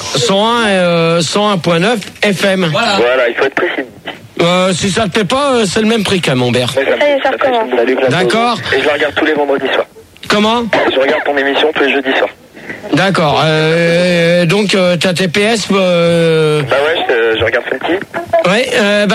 101.9 FM. Voilà, il faut être précis. Si ça te plaît pas, c'est le même prix, Camembert. Ça y est, ça recommence. D'accord. Et je la regarde tous les vendredis soirs. Comment? Je regarde ton émission tous les jeudis soirs. D'accord. Donc t'as tes PS. Bah ouais, je regarde Funky. Ouais.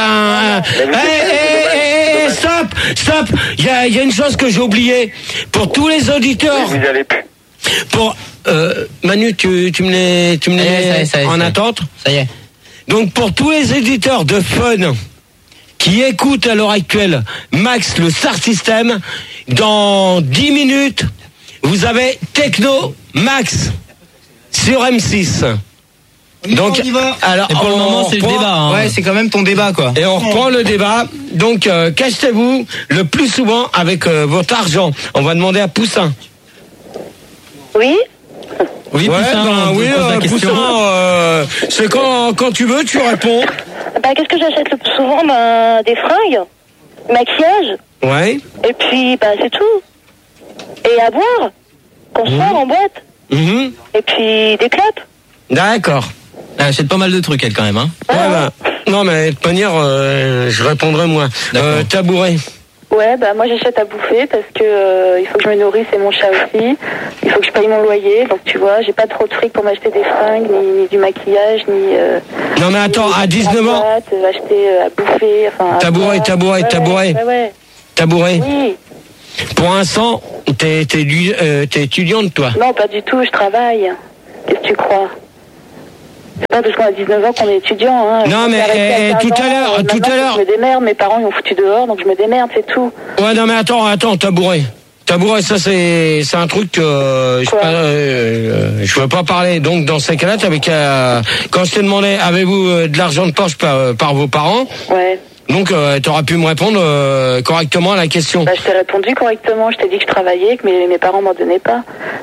Stop. Il y a une chose que j'ai oubliée. Pour tous les auditeurs. Oui, vous y avez plus. Pour Manu, tu me les en attente. Ça y est. Donc pour tous les éditeurs de Fun qui écoutent à l'heure actuelle Max le Star System, dans 10 minutes, vous avez Techno Max sur M6. Donc, alors, et pour le moment, c'est le débat. Hein. Ouais, c'est quand même ton débat, quoi. Et on reprend le débat. Donc, qu'achetez-vous le plus souvent avec votre argent? On va demander à Poussin. Oui. Oui, ouais, Poussin, Poussin, c'est quand tu veux, tu réponds. Bah, qu'est-ce que j'achète le plus souvent? Des fringues, maquillage. Ouais. Et puis, c'est tout. Et à boire, qu'on sort en boîte. Et puis, des clopes. D'accord. Elle achète pas mal de trucs, elle, quand même, hein. Non, mais de toute manière, je répondrai moi. Tabouret. Ouais, moi j'achète à bouffer parce que il faut que je me nourrisse et mon chat aussi. Il faut que je paye mon loyer, donc tu vois, j'ai pas trop de fric pour m'acheter des fringues, ni du maquillage, ni. Non mais attends, à 19 ans. Acheter à bouffer, enfin. Tabouret. Ouais. Tabouret. Oui. Pour l'instant, t'es étudiante, toi? Non, pas du tout, je travaille. Qu'est-ce que tu crois? C'est pas parce qu'on a 19 ans qu'on est étudiant, hein. Non, mais tout à l'heure. Je me démerde, mes parents ils m'ont foutu dehors, donc je me démerde, c'est tout. Ouais, non, mais attends, Tabouret. Tabouret, ça c'est un truc que je veux pas parler. Donc dans ces cas-là, quand je t'ai demandé, avez-vous de l'argent de poche par vos parents? Ouais. Donc t'auras pu me répondre correctement à la question. Je t'ai répondu correctement. Je t'ai dit que je travaillais, que mes parents m'en donnaient pas.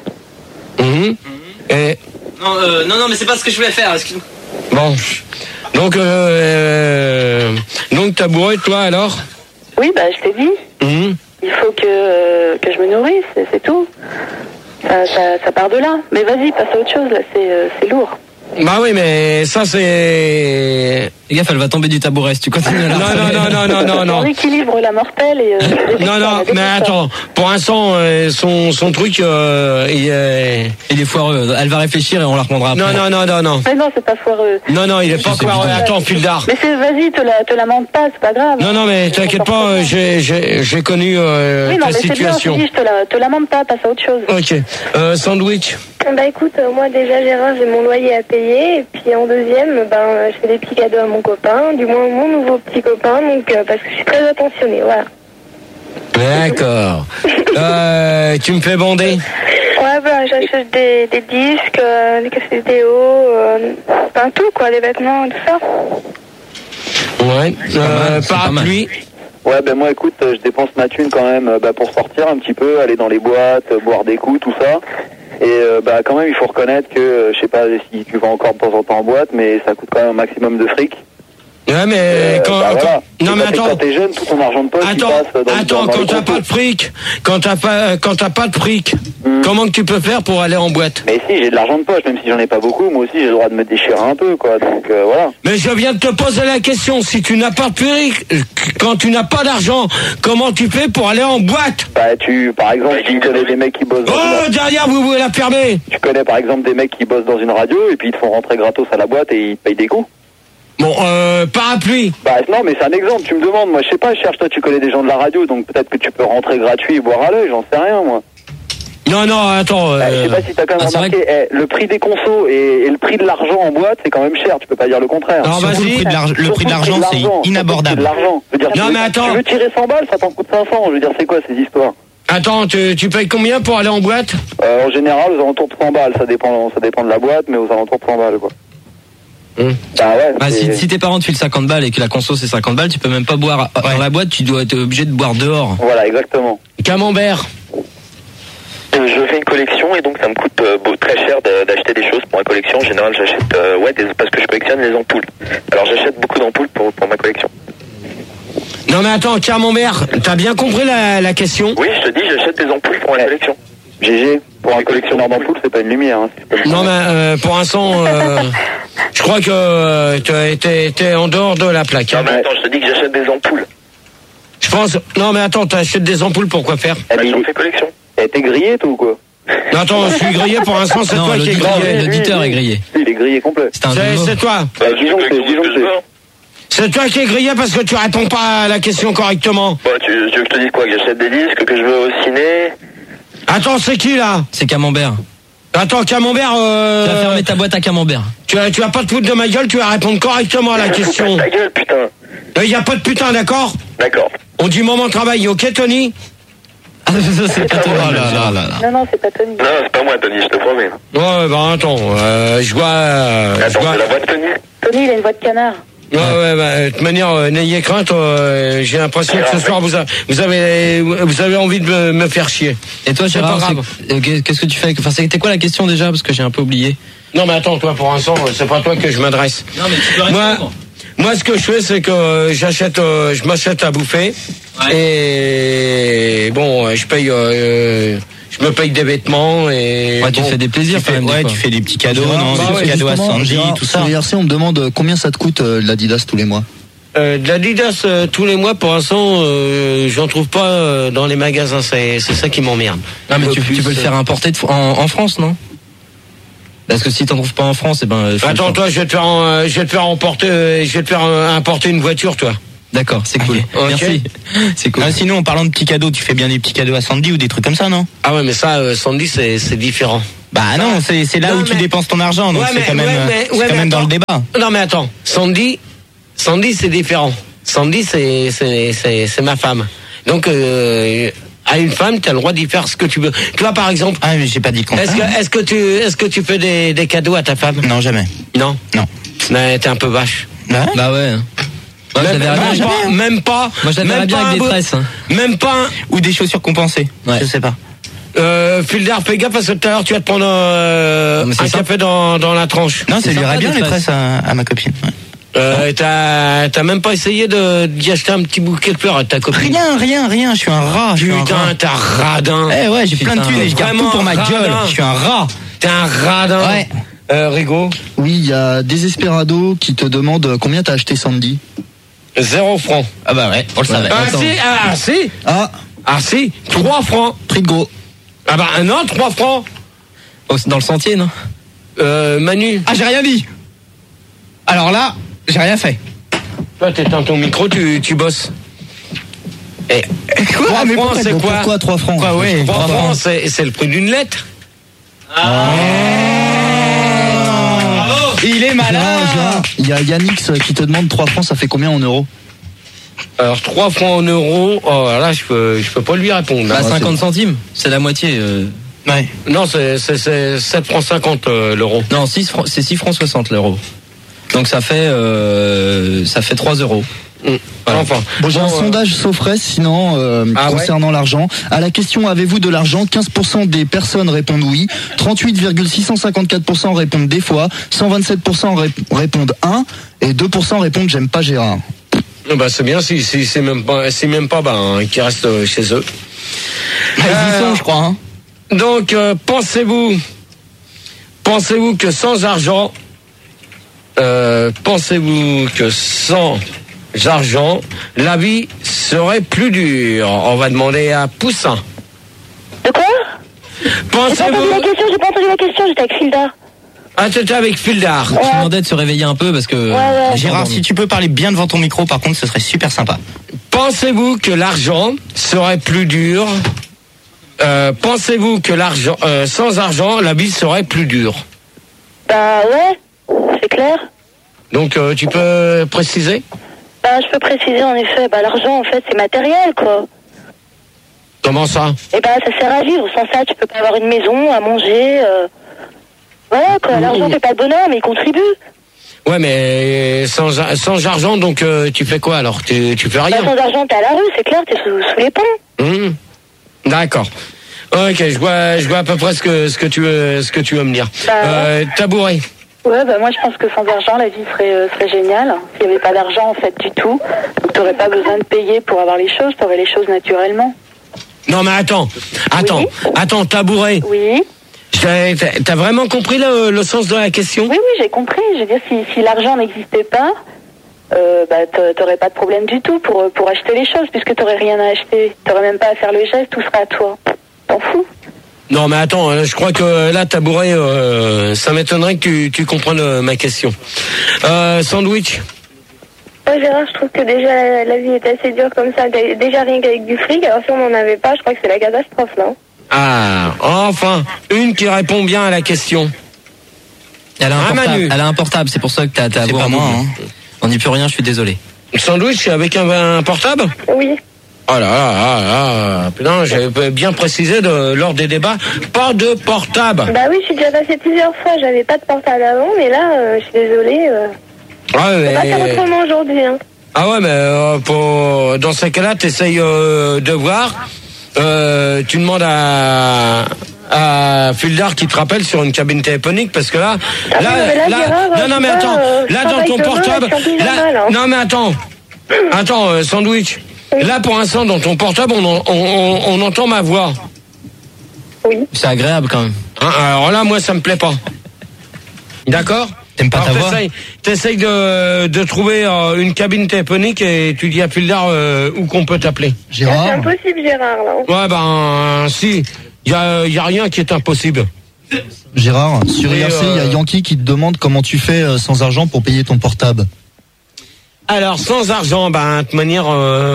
Et non, mais c'est pas ce que je voulais faire. Bon. Donc Tabouret, toi alors? Oui, je t'ai dit. Il faut que je me nourrisse, c'est tout. Ça part de là. Mais vas-y, passe à autre chose, là, c'est lourd. Bah oui, mais ça c'est... Les gaffe, elle va tomber du tabouret si tu continues là. Non. On équilibre la mortelle et... non, mais attends. Pour l'instant, son truc, il est foireux. Elle va réfléchir et on la reprendra après. Non. Mais non, c'est pas foireux. Non, il est pas foireux. Attends, Fildar. Mais vas-y, te lamente pas, c'est pas grave. Non, mais t'inquiète pas, j'ai connu ta situation. Oui, non, mais c'est bien, je te lamente pas, passe à autre chose. Ok. Sandwich. Écoute, moi déjà Gérard, j'ai mon loyer à payer, et puis en deuxième, je fais des petits cadeaux à mon copain, du moins mon nouveau petit copain, donc parce que je suis très attentionnée, voilà. D'accord. Tu me fais bander? Ouais, j'achète des disques, des cassettes vidéo, tout quoi, des vêtements, tout ça. Ouais, parapluie. Ouais, moi écoute, je dépense ma thune quand même pour sortir un petit peu, aller dans les boîtes, boire des coups, tout ça. Et quand même il faut reconnaître que, je sais pas si tu vas encore de temps en temps en boîte, mais ça coûte quand même un maximum de fric. Ouais, mais non, mais attends. Quand t'es jeune, tout ton argent de poche, attends, quand t'as pas de fric, quand t'as pas de fric, comment que tu peux faire pour aller en boîte? Mais si, j'ai de l'argent de poche, même si j'en ai pas beaucoup, moi aussi j'ai le droit de me déchirer un peu, quoi, donc voilà. Mais je viens de te poser la question, si tu n'as pas de fric, quand tu n'as pas d'argent, comment tu fais pour aller en boîte? Par exemple, tu connais des mecs qui bossent derrière, vous voulez la fermer. Tu connais par exemple des mecs qui bossent dans une radio, et puis ils te font rentrer gratos à la boîte et ils te payent des coups. Bon, parapluie. Non, mais c'est un exemple, tu me demandes. Moi, je sais pas, je cherche, toi, tu connais des gens de la radio, donc peut-être que tu peux rentrer gratuit et boire à l'œil, j'en sais rien, moi. Non, attends. Je sais pas si t'as quand même remarqué, le prix des consos et le prix de l'argent en boîte, c'est quand même cher, tu peux pas dire le contraire. Non, vas-y. Le prix de l'argent, c'est inabordable. Non, mais attends. Tu veux tirer 100 balles, ça t'en coûte 500, je veux dire, c'est quoi ces histoires? Attends, tu payes combien pour aller en boîte? En général, aux alentours de 100 balles, ça dépend de la boîte, mais aux alentours de 100 balles, quoi. Si tes parents te filent 50 balles et que la conso c'est 50 balles, tu peux même pas boire dans la boîte, tu dois être obligé de boire dehors. Voilà, exactement. Camembert. Je fais une collection et donc ça me coûte très cher d'acheter des choses pour ma collection. En général, j'achète parce que je collectionne les ampoules. Alors j'achète beaucoup d'ampoules pour ma collection. Non mais attends, Camembert, t'as bien compris la question? Oui, je te dis, j'achète des ampoules pour ma collection. GG, pour un collectionneur d'ampoules, c'est pas une lumière. Hein, non mais pour l'instant, je crois que t'es en dehors de la plaque. Non mais attends, je te dis que j'achète des ampoules. Je pense... Non mais attends, t'achètes des ampoules pour quoi faire? J'en fais collection. T'es grillé toi ou quoi? Non, attends, je suis grillé pour l'instant, c'est toi qui es grillé. L'auditeur est grillé. Il est grillé complet. C'est toi. Disons que c'est toi qui es grillé parce que tu réponds pas à la question correctement. Tu veux que je te dise quoi? Que j'achète des disques, que je vais au ciné? Attends, c'est qui là? C'est Camembert. Attends, Camembert, Tu vas fermer ta boîte à Camembert. Tu vas pas te foutre de ma gueule, tu vas répondre correctement à la question. Ta gueule, putain. Il y a pas de putain, d'accord? D'accord. On dit moment de travail, ok Tony? C'est pas Tony. Non, c'est pas Tony. Non, c'est pas moi, Tony, je te promets. Ouais, bah attends, je vois... Attends, c'est la voix de Tony. Tony, il a une voix de canard. Ouais, de toute manière, n'ayez crainte, j'ai l'impression que ce soir, vous avez envie de me faire chier. Et toi, Gérard, qu'est-ce que tu fais? Enfin, c'était quoi la question déjà? Parce que j'ai un peu oublié. Non, mais attends, toi, pour l'instant, c'est pas toi que je m'adresse. Non, mais tu peux répondre. Moi, ce que je fais, c'est que je m'achète à bouffer. Ouais. Et bon, je me paye des vêtements et. Ouais, tu fais des plaisirs quand même. Ouais, tu fais des petits cadeaux, des cadeaux à Sandy, tout ça. Sur on me demande combien ça te coûte l'Adidas tous les mois. De l'Adidas tous les mois, pour l'instant, j'en trouve pas dans les magasins. C'est ça qui m'emmerde. Non, mais tu peux le faire importer en France, non? Parce que si t'en trouves pas en France, eh ben. Attends, toi, je vais te faire importer une voiture, toi. D'accord, c'est cool. Okay. Merci. C'est cool. Sinon, en parlant de petits cadeaux, tu fais bien des petits cadeaux à Sandy ou des trucs comme ça, non? Ah ouais, mais ça, Sandy, c'est différent. Bah non, c'est là où tu dépenses ton argent, donc c'est quand même dans le débat. Non mais attends, Sandy, c'est différent. Sandy, c'est ma femme. Donc à une femme, tu as le droit d'y faire ce que tu veux. Tu vois, par exemple. Ah, mais j'ai pas dit le contraire. Est-ce que tu fais des cadeaux à ta femme? Non, jamais. Non. Mais t'es un peu vache. Bah ouais. Même pas. Moi, je l'avais bien avec des tresses. Même pas. Ou des chaussures compensées. Ouais. Je sais pas. Filder, fais gaffe parce que tout à l'heure tu vas te prendre un café dans la tranche. Non, ça lui irait bien les tresses à ma copine. Ouais. T'as même pas essayé d'y acheter un petit bouquet de fleurs à ta copine? Rien, je suis un rat. Putain, t'es un radin. Eh ouais, j'ai plein de thunes et je garde tout pour ma gueule. Je suis un rat. T'es un radin. Ouais. Rigaud? Oui, il y a Desesperado qui te demande combien t'as acheté Sandy. 0 francs. Ah bah ouais, on le savait. Si, 3 francs. Prix de gros. Ah bah non, 3 francs. Oh, c'est dans le sentier, non? Manu. Ah, j'ai rien dit. Alors là, j'ai rien fait. Toi, t'éteins ton micro, tu bosses. Et 3 francs, c'est quoi? Pourquoi 3 francs? 3 francs, c'est le prix d'une lettre. Il est malin. Il y a Yannix qui te demande 3 francs, ça fait combien en euros? Alors 3 francs en euros, là je peux pas lui répondre. Bah 50 centimes, c'est la moitié. Ouais. Non, c'est 7 francs 50 l'euro. Non, c'est 6 francs 60 l'euro. Donc ça fait 3 euros. Voilà. Enfin, j'ai un sondage Sofres sinon concernant l'argent. À la question avez-vous de l'argent, 15% des personnes répondent oui, 38,654% répondent des fois, 127% répondent 1 et 2% répondent j'aime pas Gérard. Bah c'est bien si c'est même pas qui restent chez eux. Ils y sont, je crois. Hein. Donc pensez-vous que sans argent la vie serait plus dure? On va demander à Poussin. De quoi? Pensez-vous... J'ai pas entendu la question, j'étais avec Fildar. Ah, tu étais avec Fildar. Je demandais de se réveiller un peu parce que... Ouais. Gérard, si tu peux parler bien devant ton micro, par contre, ce serait super sympa. Pensez-vous que l'argent serait plus dur? Pensez-vous que sans argent, la vie serait plus dure? Bah ouais, c'est clair. Donc tu peux préciser? Bah je peux préciser en effet, l'argent en fait c'est matériel quoi. Comment ça? Et ça sert à vivre, sans ça tu peux pas avoir une maison, à manger, voilà quoi, l'argent fait pas le bonheur mais il contribue. Ouais mais sans argent donc tu fais quoi alors? Tu fais rien? Sans argent t'es à la rue, c'est clair, t'es sous les ponts. D'accord. Ok, je vois à peu près ce que tu veux me dire. Tabouret. Ouais, moi je pense que sans argent la vie serait géniale. S'il n'y avait pas d'argent en fait du tout, donc t'aurais pas besoin de payer pour avoir les choses, t'aurais les choses naturellement. Non mais attends, Tabouret. Oui. T'as vraiment compris le sens de la question? Oui, j'ai compris. Je veux dire, si l'argent n'existait pas, t'aurais pas de problème du tout pour acheter les choses, puisque t'aurais rien à acheter. T'aurais même pas à faire le geste, tout sera à toi. T'en fous? Non mais attends, je crois que là Tabouret, ça m'étonnerait que tu comprennes ma question. Sandwich. Ouais, Gérard, je trouve que déjà la vie est assez dure comme ça. Déjà rien qu'avec du fric, alors si on n'en avait pas, je crois que c'est la catastrophe, non? Ah, enfin, une qui répond bien à la question. Elle a un portable, c'est pour ça que t'as c'est pas moi. Hein. On n'y peut rien, je suis désolé. Sandwich avec un portable? Oui. Oh là, putain, j'avais bien précisé lors des débats, pas de portable. Bah oui, je suis déjà passé plusieurs fois, j'avais pas de portable avant, mais là, je suis désolée. On va faire autrement aujourd'hui. Hein. Ah ouais, mais dans ces cas-là, t'essayes de voir. Tu demandes à Fildar qui te rappelle sur une cabine téléphonique, parce que là, non mais attends, là dans ton portable, non mais attends, Sandwich. Là, pour l'instant, dans ton portable, on entend ma voix. Oui. C'est agréable, quand même. Alors là, moi, ça me plaît pas. D'accord ? T'aimes pas ta voix ? T'essayes de trouver une cabine téléphonique et tu dis à Fildar où qu'on peut t'appeler. Gérard. C'est impossible, Gérard, là. Ouais, si. Y a rien qui est impossible. Gérard, sur IRC, il y a Yankee qui te demande comment tu fais sans argent pour payer ton portable. Alors, sans argent, de toute manière,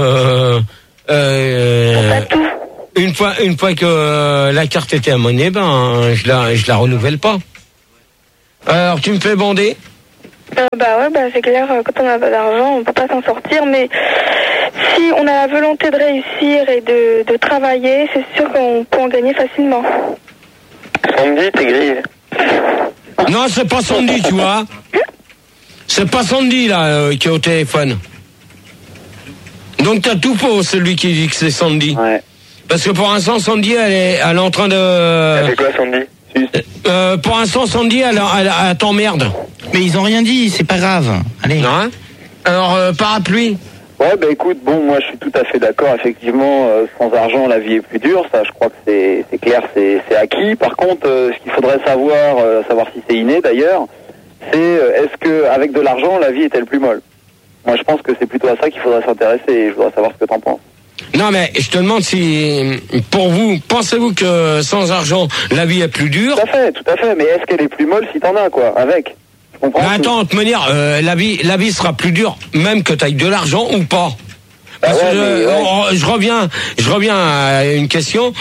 une fois que la carte était à monnaie, je la renouvelle pas. Alors, tu me fais bander? C'est clair, quand on n'a pas d'argent, on peut pas s'en sortir, mais si on a la volonté de réussir et de travailler, c'est sûr qu'on peut en gagner facilement. Sandy, t'es grille. Non, c'est pas Sandy, tu vois. C'est pas Sandy, là, qui est au téléphone. Donc t'as tout faux, celui qui dit que c'est Sandy. Ouais. Parce que pour l'instant, Sandy, elle est en train de... Elle fait quoi, Sandy? Pour l'instant, Sandy, elle t'emmerde. Mais ils ont rien dit, c'est pas grave. Allez. Non. Alors, parapluie. Ouais, écoute, moi je suis tout à fait d'accord, effectivement, sans argent la vie est plus dure, ça je crois que c'est clair, c'est acquis. Par contre, ce qu'il faudrait savoir si c'est inné d'ailleurs, c'est est-ce que avec de l'argent la vie est-elle plus molle? Moi je pense que c'est plutôt à ça qu'il faudrait s'intéresser et je voudrais savoir ce que t'en penses. Non mais je te demande si, pour vous, pensez-vous que sans argent la vie est plus dure? Tout à fait, mais est-ce qu'elle est plus molle si t'en as quoi, avec? Attends, de manière, la vie sera plus dure, même que tu aies de l'argent ou pas. Parce que je reviens à une question.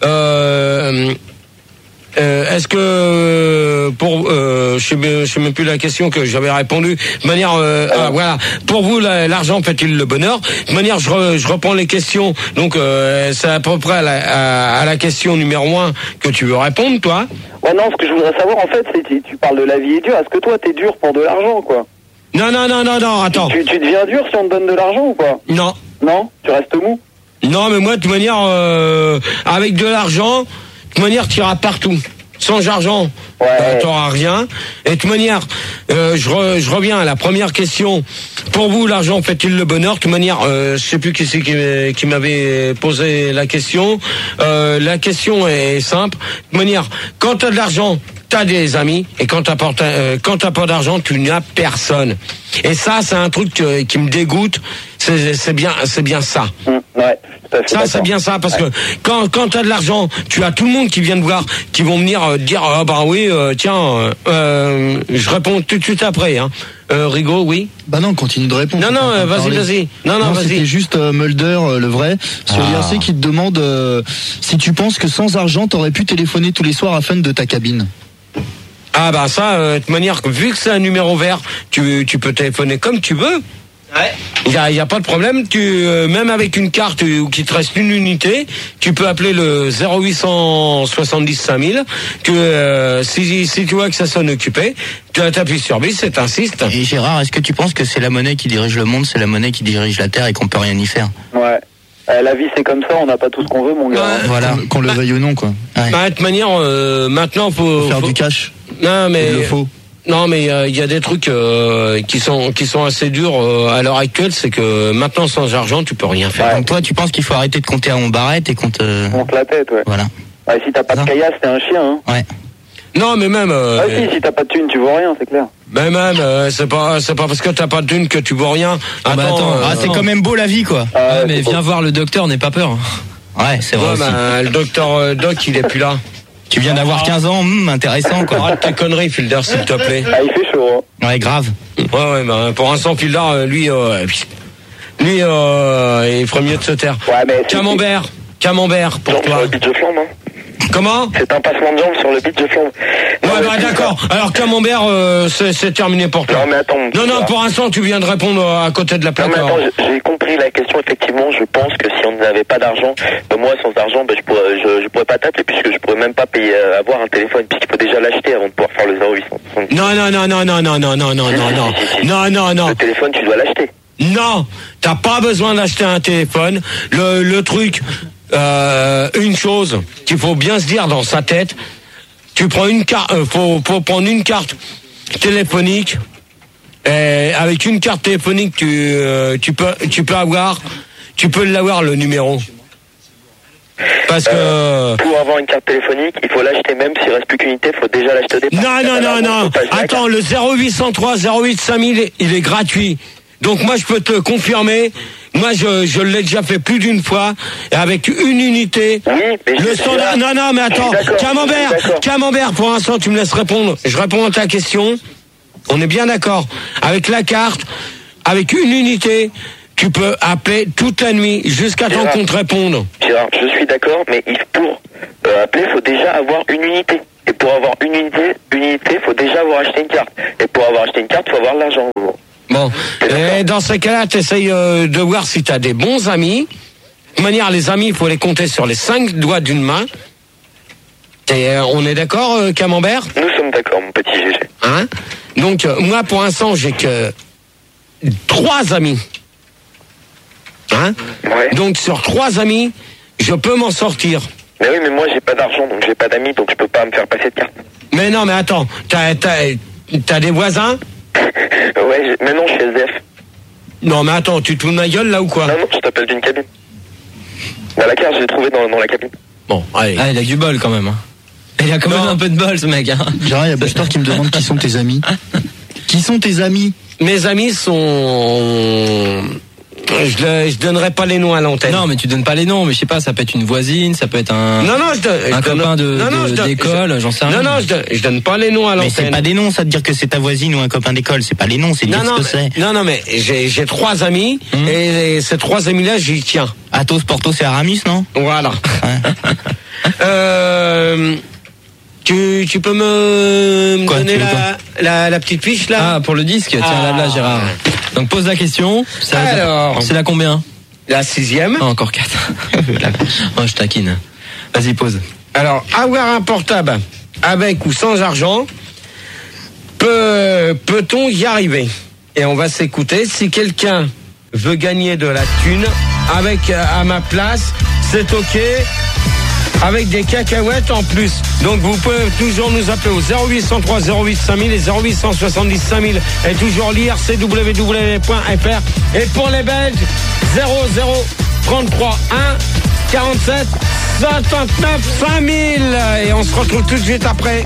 Est-ce que je sais même plus la question que j'avais répondu. De manière, voilà. Pour vous, l'argent fait-il le bonheur? De manière, je reprends les questions. Donc, c'est à peu près à la question numéro 1 que tu veux répondre, toi. Ouais, non, ce que je voudrais savoir, en fait, c'est tu parles de la vie est dure. Est-ce que toi, t'es dur pour de l'argent, quoi? Non, attends. Tu deviens dur si on te donne de l'argent ou pas? Non. Non? Tu restes mou? Non, mais moi, de toute manière, avec de l'argent, de toute manière, tu iras partout. Sans argent, t'auras rien. Et de toute manière, je reviens à la première question. Pour vous, l'argent fait-il le bonheur? De toute manière, je sais plus qui c'est qui m'avait posé la question. La question est simple. De toute manière, quand t'as de l'argent, t'as des amis, et quand t'as pas d'argent, tu n'as personne. Et ça, c'est un truc qui me dégoûte. C'est bien ça. Ouais. Ça, c'est bien ça, parce que quand t'as de l'argent, tu as tout le monde qui vient te voir, qui vont venir dire, je réponds tout de suite après, hein. Rigaud, oui. Non, continue de répondre. Non, vas-y. Non, vas-y. C'était juste Mulder, le vrai, sur l'IRC qui te demande si tu penses que sans argent, t'aurais pu téléphoner tous les soirs à Fun de ta cabine. Ah ça, de toute manière, vu que c'est un numéro vert, tu peux téléphoner comme tu veux. Ouais. Il y a pas de problème. Même avec une carte où qu'il te reste une unité, tu peux appeler le 0870 5000. Si tu vois que ça sonne occupé, tu appuies sur bis et t'insistes. Et Gérard, est-ce que tu penses que c'est la monnaie qui dirige le monde, c'est la monnaie qui dirige la terre et qu'on peut rien y faire? Ouais. La vie c'est comme ça, on n'a pas tout ce qu'on veut, mon gars. Voilà, qu'on le veuille ou non, quoi. Ouais. De toute manière, maintenant faut faire du cash. Non mais il le faut. Non, mais il y a des trucs qui sont assez durs à l'heure actuelle, c'est que maintenant sans argent tu peux rien faire. Ouais. Donc toi tu penses qu'il faut arrêter de compter en barrette et qu'on te monte la tête, ouais. Voilà. Ouais, si t'as pas de caillasse, t'es un chien, hein. Ouais. Non, mais même. Si t'as pas de thune, tu vois rien, c'est clair. Mais même, c'est pas parce que t'as pas de thune que tu vois rien. Attends, c'est quand même beau la vie, quoi. Mais viens voir le docteur, n'aie pas peur. Ouais, c'est vrai. Le docteur Doc, il est plus là. Tu viens d'avoir 15 ans, intéressant, quoi. Arrête tes conneries, Fildar, s'il te plaît. Il fait chaud, hein. Ouais, grave. Ouais, pour l'instant, Fildar, lui, il ferait mieux de se taire. Ouais, mais Camembert, pour toi. Comment? C'est un passement de jambes sur le beat de fond. Ouais, bah d'accord. Alors Camembert, c'est terminé pour toi. Non, mais attends. Non, pour l'instant, tu viens de répondre à côté de la plaque. Non, mais attends, j'ai compris la question. Effectivement, je pense que si on n'avait pas d'argent, moi, sans argent, je pourrais pas t'appeler puisque je pourrais même pas payer, avoir un téléphone puisqu'il faut déjà l'acheter avant de pouvoir faire le 0800. Non. Le téléphone, tu dois l'acheter. Non, t'as pas besoin d'acheter un téléphone. Le truc, une chose qu'il faut bien se dire dans sa tête, tu prends une carte, faut prendre une carte téléphonique. Et avec une carte téléphonique, tu peux l'avoir le numéro. Parce que pour avoir une carte téléphonique, il faut l'acheter même s'il reste plus qu'une unité, il faut déjà l'acheter au départ. Non. Attends, le 0803 08 5000, il est gratuit. Donc moi je peux te confirmer, moi je l'ai déjà fait plus d'une fois, et avec une unité. Oui, mais le standard. Non, mais attends, Camembert, pour l'instant tu me laisses répondre. Je réponds à ta question. On est bien d'accord. Avec la carte, avec une unité, tu peux appeler toute la nuit jusqu'à temps qu'on te réponde. Gérard, je suis d'accord, mais pour appeler, il faut déjà avoir une unité. Et pour avoir une unité, il faut déjà avoir acheté une carte. Et pour avoir acheté une carte, il faut avoir de l'argent. Bon, et dans ce cas-là, tu essayes de voir si tu as des bons amis. De toute manière, les amis, il faut les compter sur les 5 doigts d'une main. On est d'accord, Camembert? Nous sommes d'accord, mon petit GG. Hein? Donc, moi, pour l'instant, j'ai que 3 amis. Hein? Ouais. Donc, sur 3 amis, je peux m'en sortir. Mais oui, mais moi, j'ai pas d'argent, donc j'ai pas d'amis, donc je peux pas me faire passer de carte. Mais non, mais attends, t'as des voisins? Ouais, mais non, je suis SDF. Non, mais attends, tu te fous de ma gueule, là, ou quoi? Non, je t'appelle d'une cabine. Dans la carte, je l'ai trouvé dans la cabine. Bon, allez. Ah, il a du bol, quand même. Il a quand même un peu de bol, ce mec. Gérard, il y a Buster qui me demande qui sont tes amis. Qui sont tes amis? Mes amis sont... Je donnerai pas les noms à l'antenne. Non, mais tu donnes pas les noms, mais je sais pas, ça peut être une voisine, ça peut être un copain d'école, j'en sais rien. Non, je donne pas les noms à l'antenne. Mais c'est pas des noms, ça de dire que c'est ta voisine ou un copain d'école, c'est pas les noms, c'est dire ce que c'est. Non, mais j'ai 3 amis, et ces 3 amis-là, j'y tiens. Athos, Porthos et Aramis, non? Voilà. Tu peux me donner la petite fiche, là? Ah, pour le disque, tiens, là, Gérard. Donc pose la question. Alors, c'est la combien? La 6e. Oh, encore 4. Oh, je taquine. Vas-y, pose. Alors, avoir un portable avec ou sans argent, peut-on y arriver? Et on va s'écouter. Si quelqu'un veut gagner de la thune avec à ma place, c'est ok. Avec des cacahuètes en plus. Donc vous pouvez toujours nous appeler au 0803 08 5000 et 0870 5000 et toujours lire cww.fr. Et pour les Belges, 0033 1 47 59 5000. Et on se retrouve tout de suite après.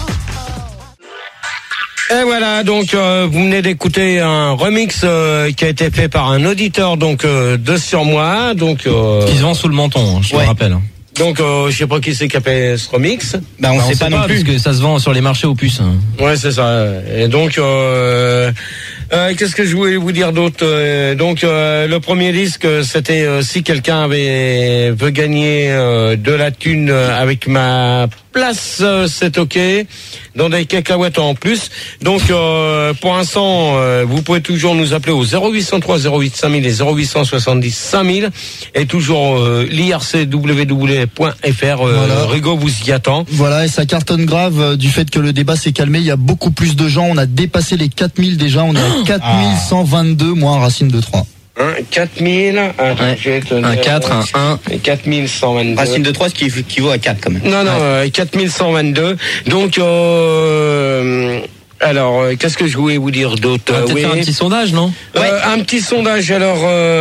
Et voilà, donc vous venez d'écouter un remix qui a été fait par un auditeur donc de Sur Moi, donc qui se vend sous le menton, je me rappelle. Donc je sais pas qui c'est qui a fait ce remix. On sait pas non plus parce que ça se vend sur les marchés aux puces. Ouais, c'est ça. Et donc qu'est-ce que je voulais vous dire d'autre? Donc le premier disque, c'était si quelqu'un veut gagner de la thune avec ma place, c'est ok. Dans des cacahuètes en plus. Donc pour l'instant, vous pouvez toujours nous appeler au 0803 08 5000 et 0870 5000 et toujours l'IRCWW.fr. Voilà. Rigaud vous y attend. Voilà, et ça cartonne grave du fait que le débat s'est calmé. Il y a beaucoup plus de gens. On a dépassé les 4000 déjà. On est à 4122, moins racine de 3. 4000, un 4, un 1. 4122. Racine de 3, ce qui équivaut à 4 quand même. Non, 4122. Donc, alors, qu'est-ce que je voulais vous dire d'autre? On va faire un petit sondage, non? Un petit sondage, alors,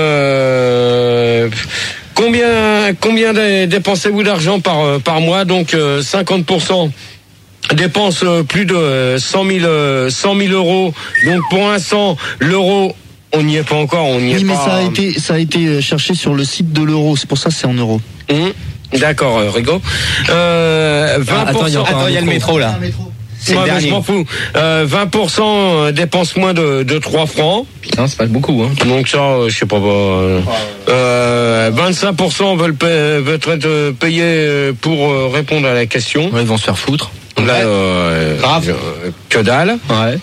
combien dépensez-vous d'argent par mois? Donc, 50% dépense plus de 100 000 euros. Donc, pour l'instant, l'euro, on n'y est pas encore, Oui, mais ça a été cherché sur le site de l'euro, c'est pour ça que c'est en euros. D'accord, Rigaud. 20%. Attends, il y a le métro là. C'est le dernier. Je m'en fous. 20% dépensent moins de 3 francs. Putain, c'est pas beaucoup, hein. Donc ça, je sais pas. 25% veulent être payés pour répondre à la question. Ouais, ils vont se faire foutre. Là, grave. Que dalle. Ouais.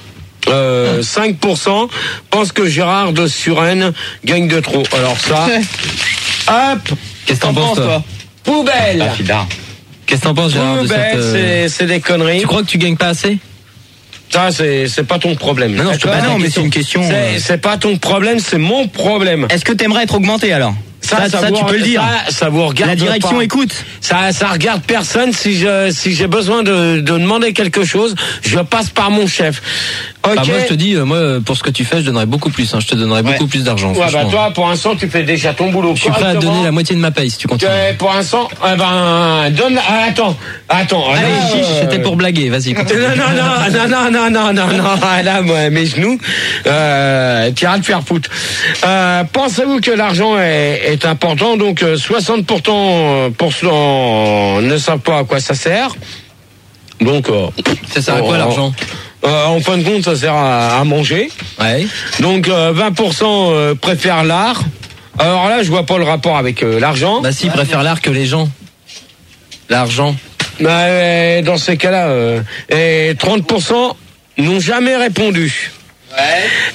5% pensent que Gérard de Suresnes gagne de trop. Alors ça, hop. Qu'est-ce que t'en penses, toi? Poubelle. Qu'est-ce que t'en penses, Gérard? Poubelle, c'est des conneries. Tu crois que tu gagnes pas assez? Ça, c'est pas ton problème. Non, mais c'est une question. C'est pas ton problème, c'est mon problème. Est-ce que t'aimerais être augmenté alors? Ça, tu peux le dire. Ça vous regarde. La direction pas. Écoute. Ça regarde personne. Si j'ai besoin de demander quelque chose, je passe par mon chef. Okay. Bah moi je te dis, pour ce que tu fais, je donnerais beaucoup plus. Je te donnerais beaucoup plus d'argent. Ouais, bah toi, pour l'instant, tu fais déjà ton boulot. Je suis prêt à donner la moitié de ma paye si tu continues. Pour l'instant, donne. Attends. Allez, chiche, c'était pour blaguer. Vas-y. Continue. Non. Là, moi, mes genoux, tu iras te faire foutre. Pensez-vous que l'argent est important? Donc 60% ne savent pas à quoi ça sert. Donc ça sert à quoi l'argent? En fin de compte, ça sert à manger. Ouais. Donc 20% préfèrent l'art. Alors là, je vois pas le rapport avec l'argent. Bah si, ils préfèrent l'art que les gens. L'argent. Bah, dans ces cas-là, et 30% n'ont jamais répondu.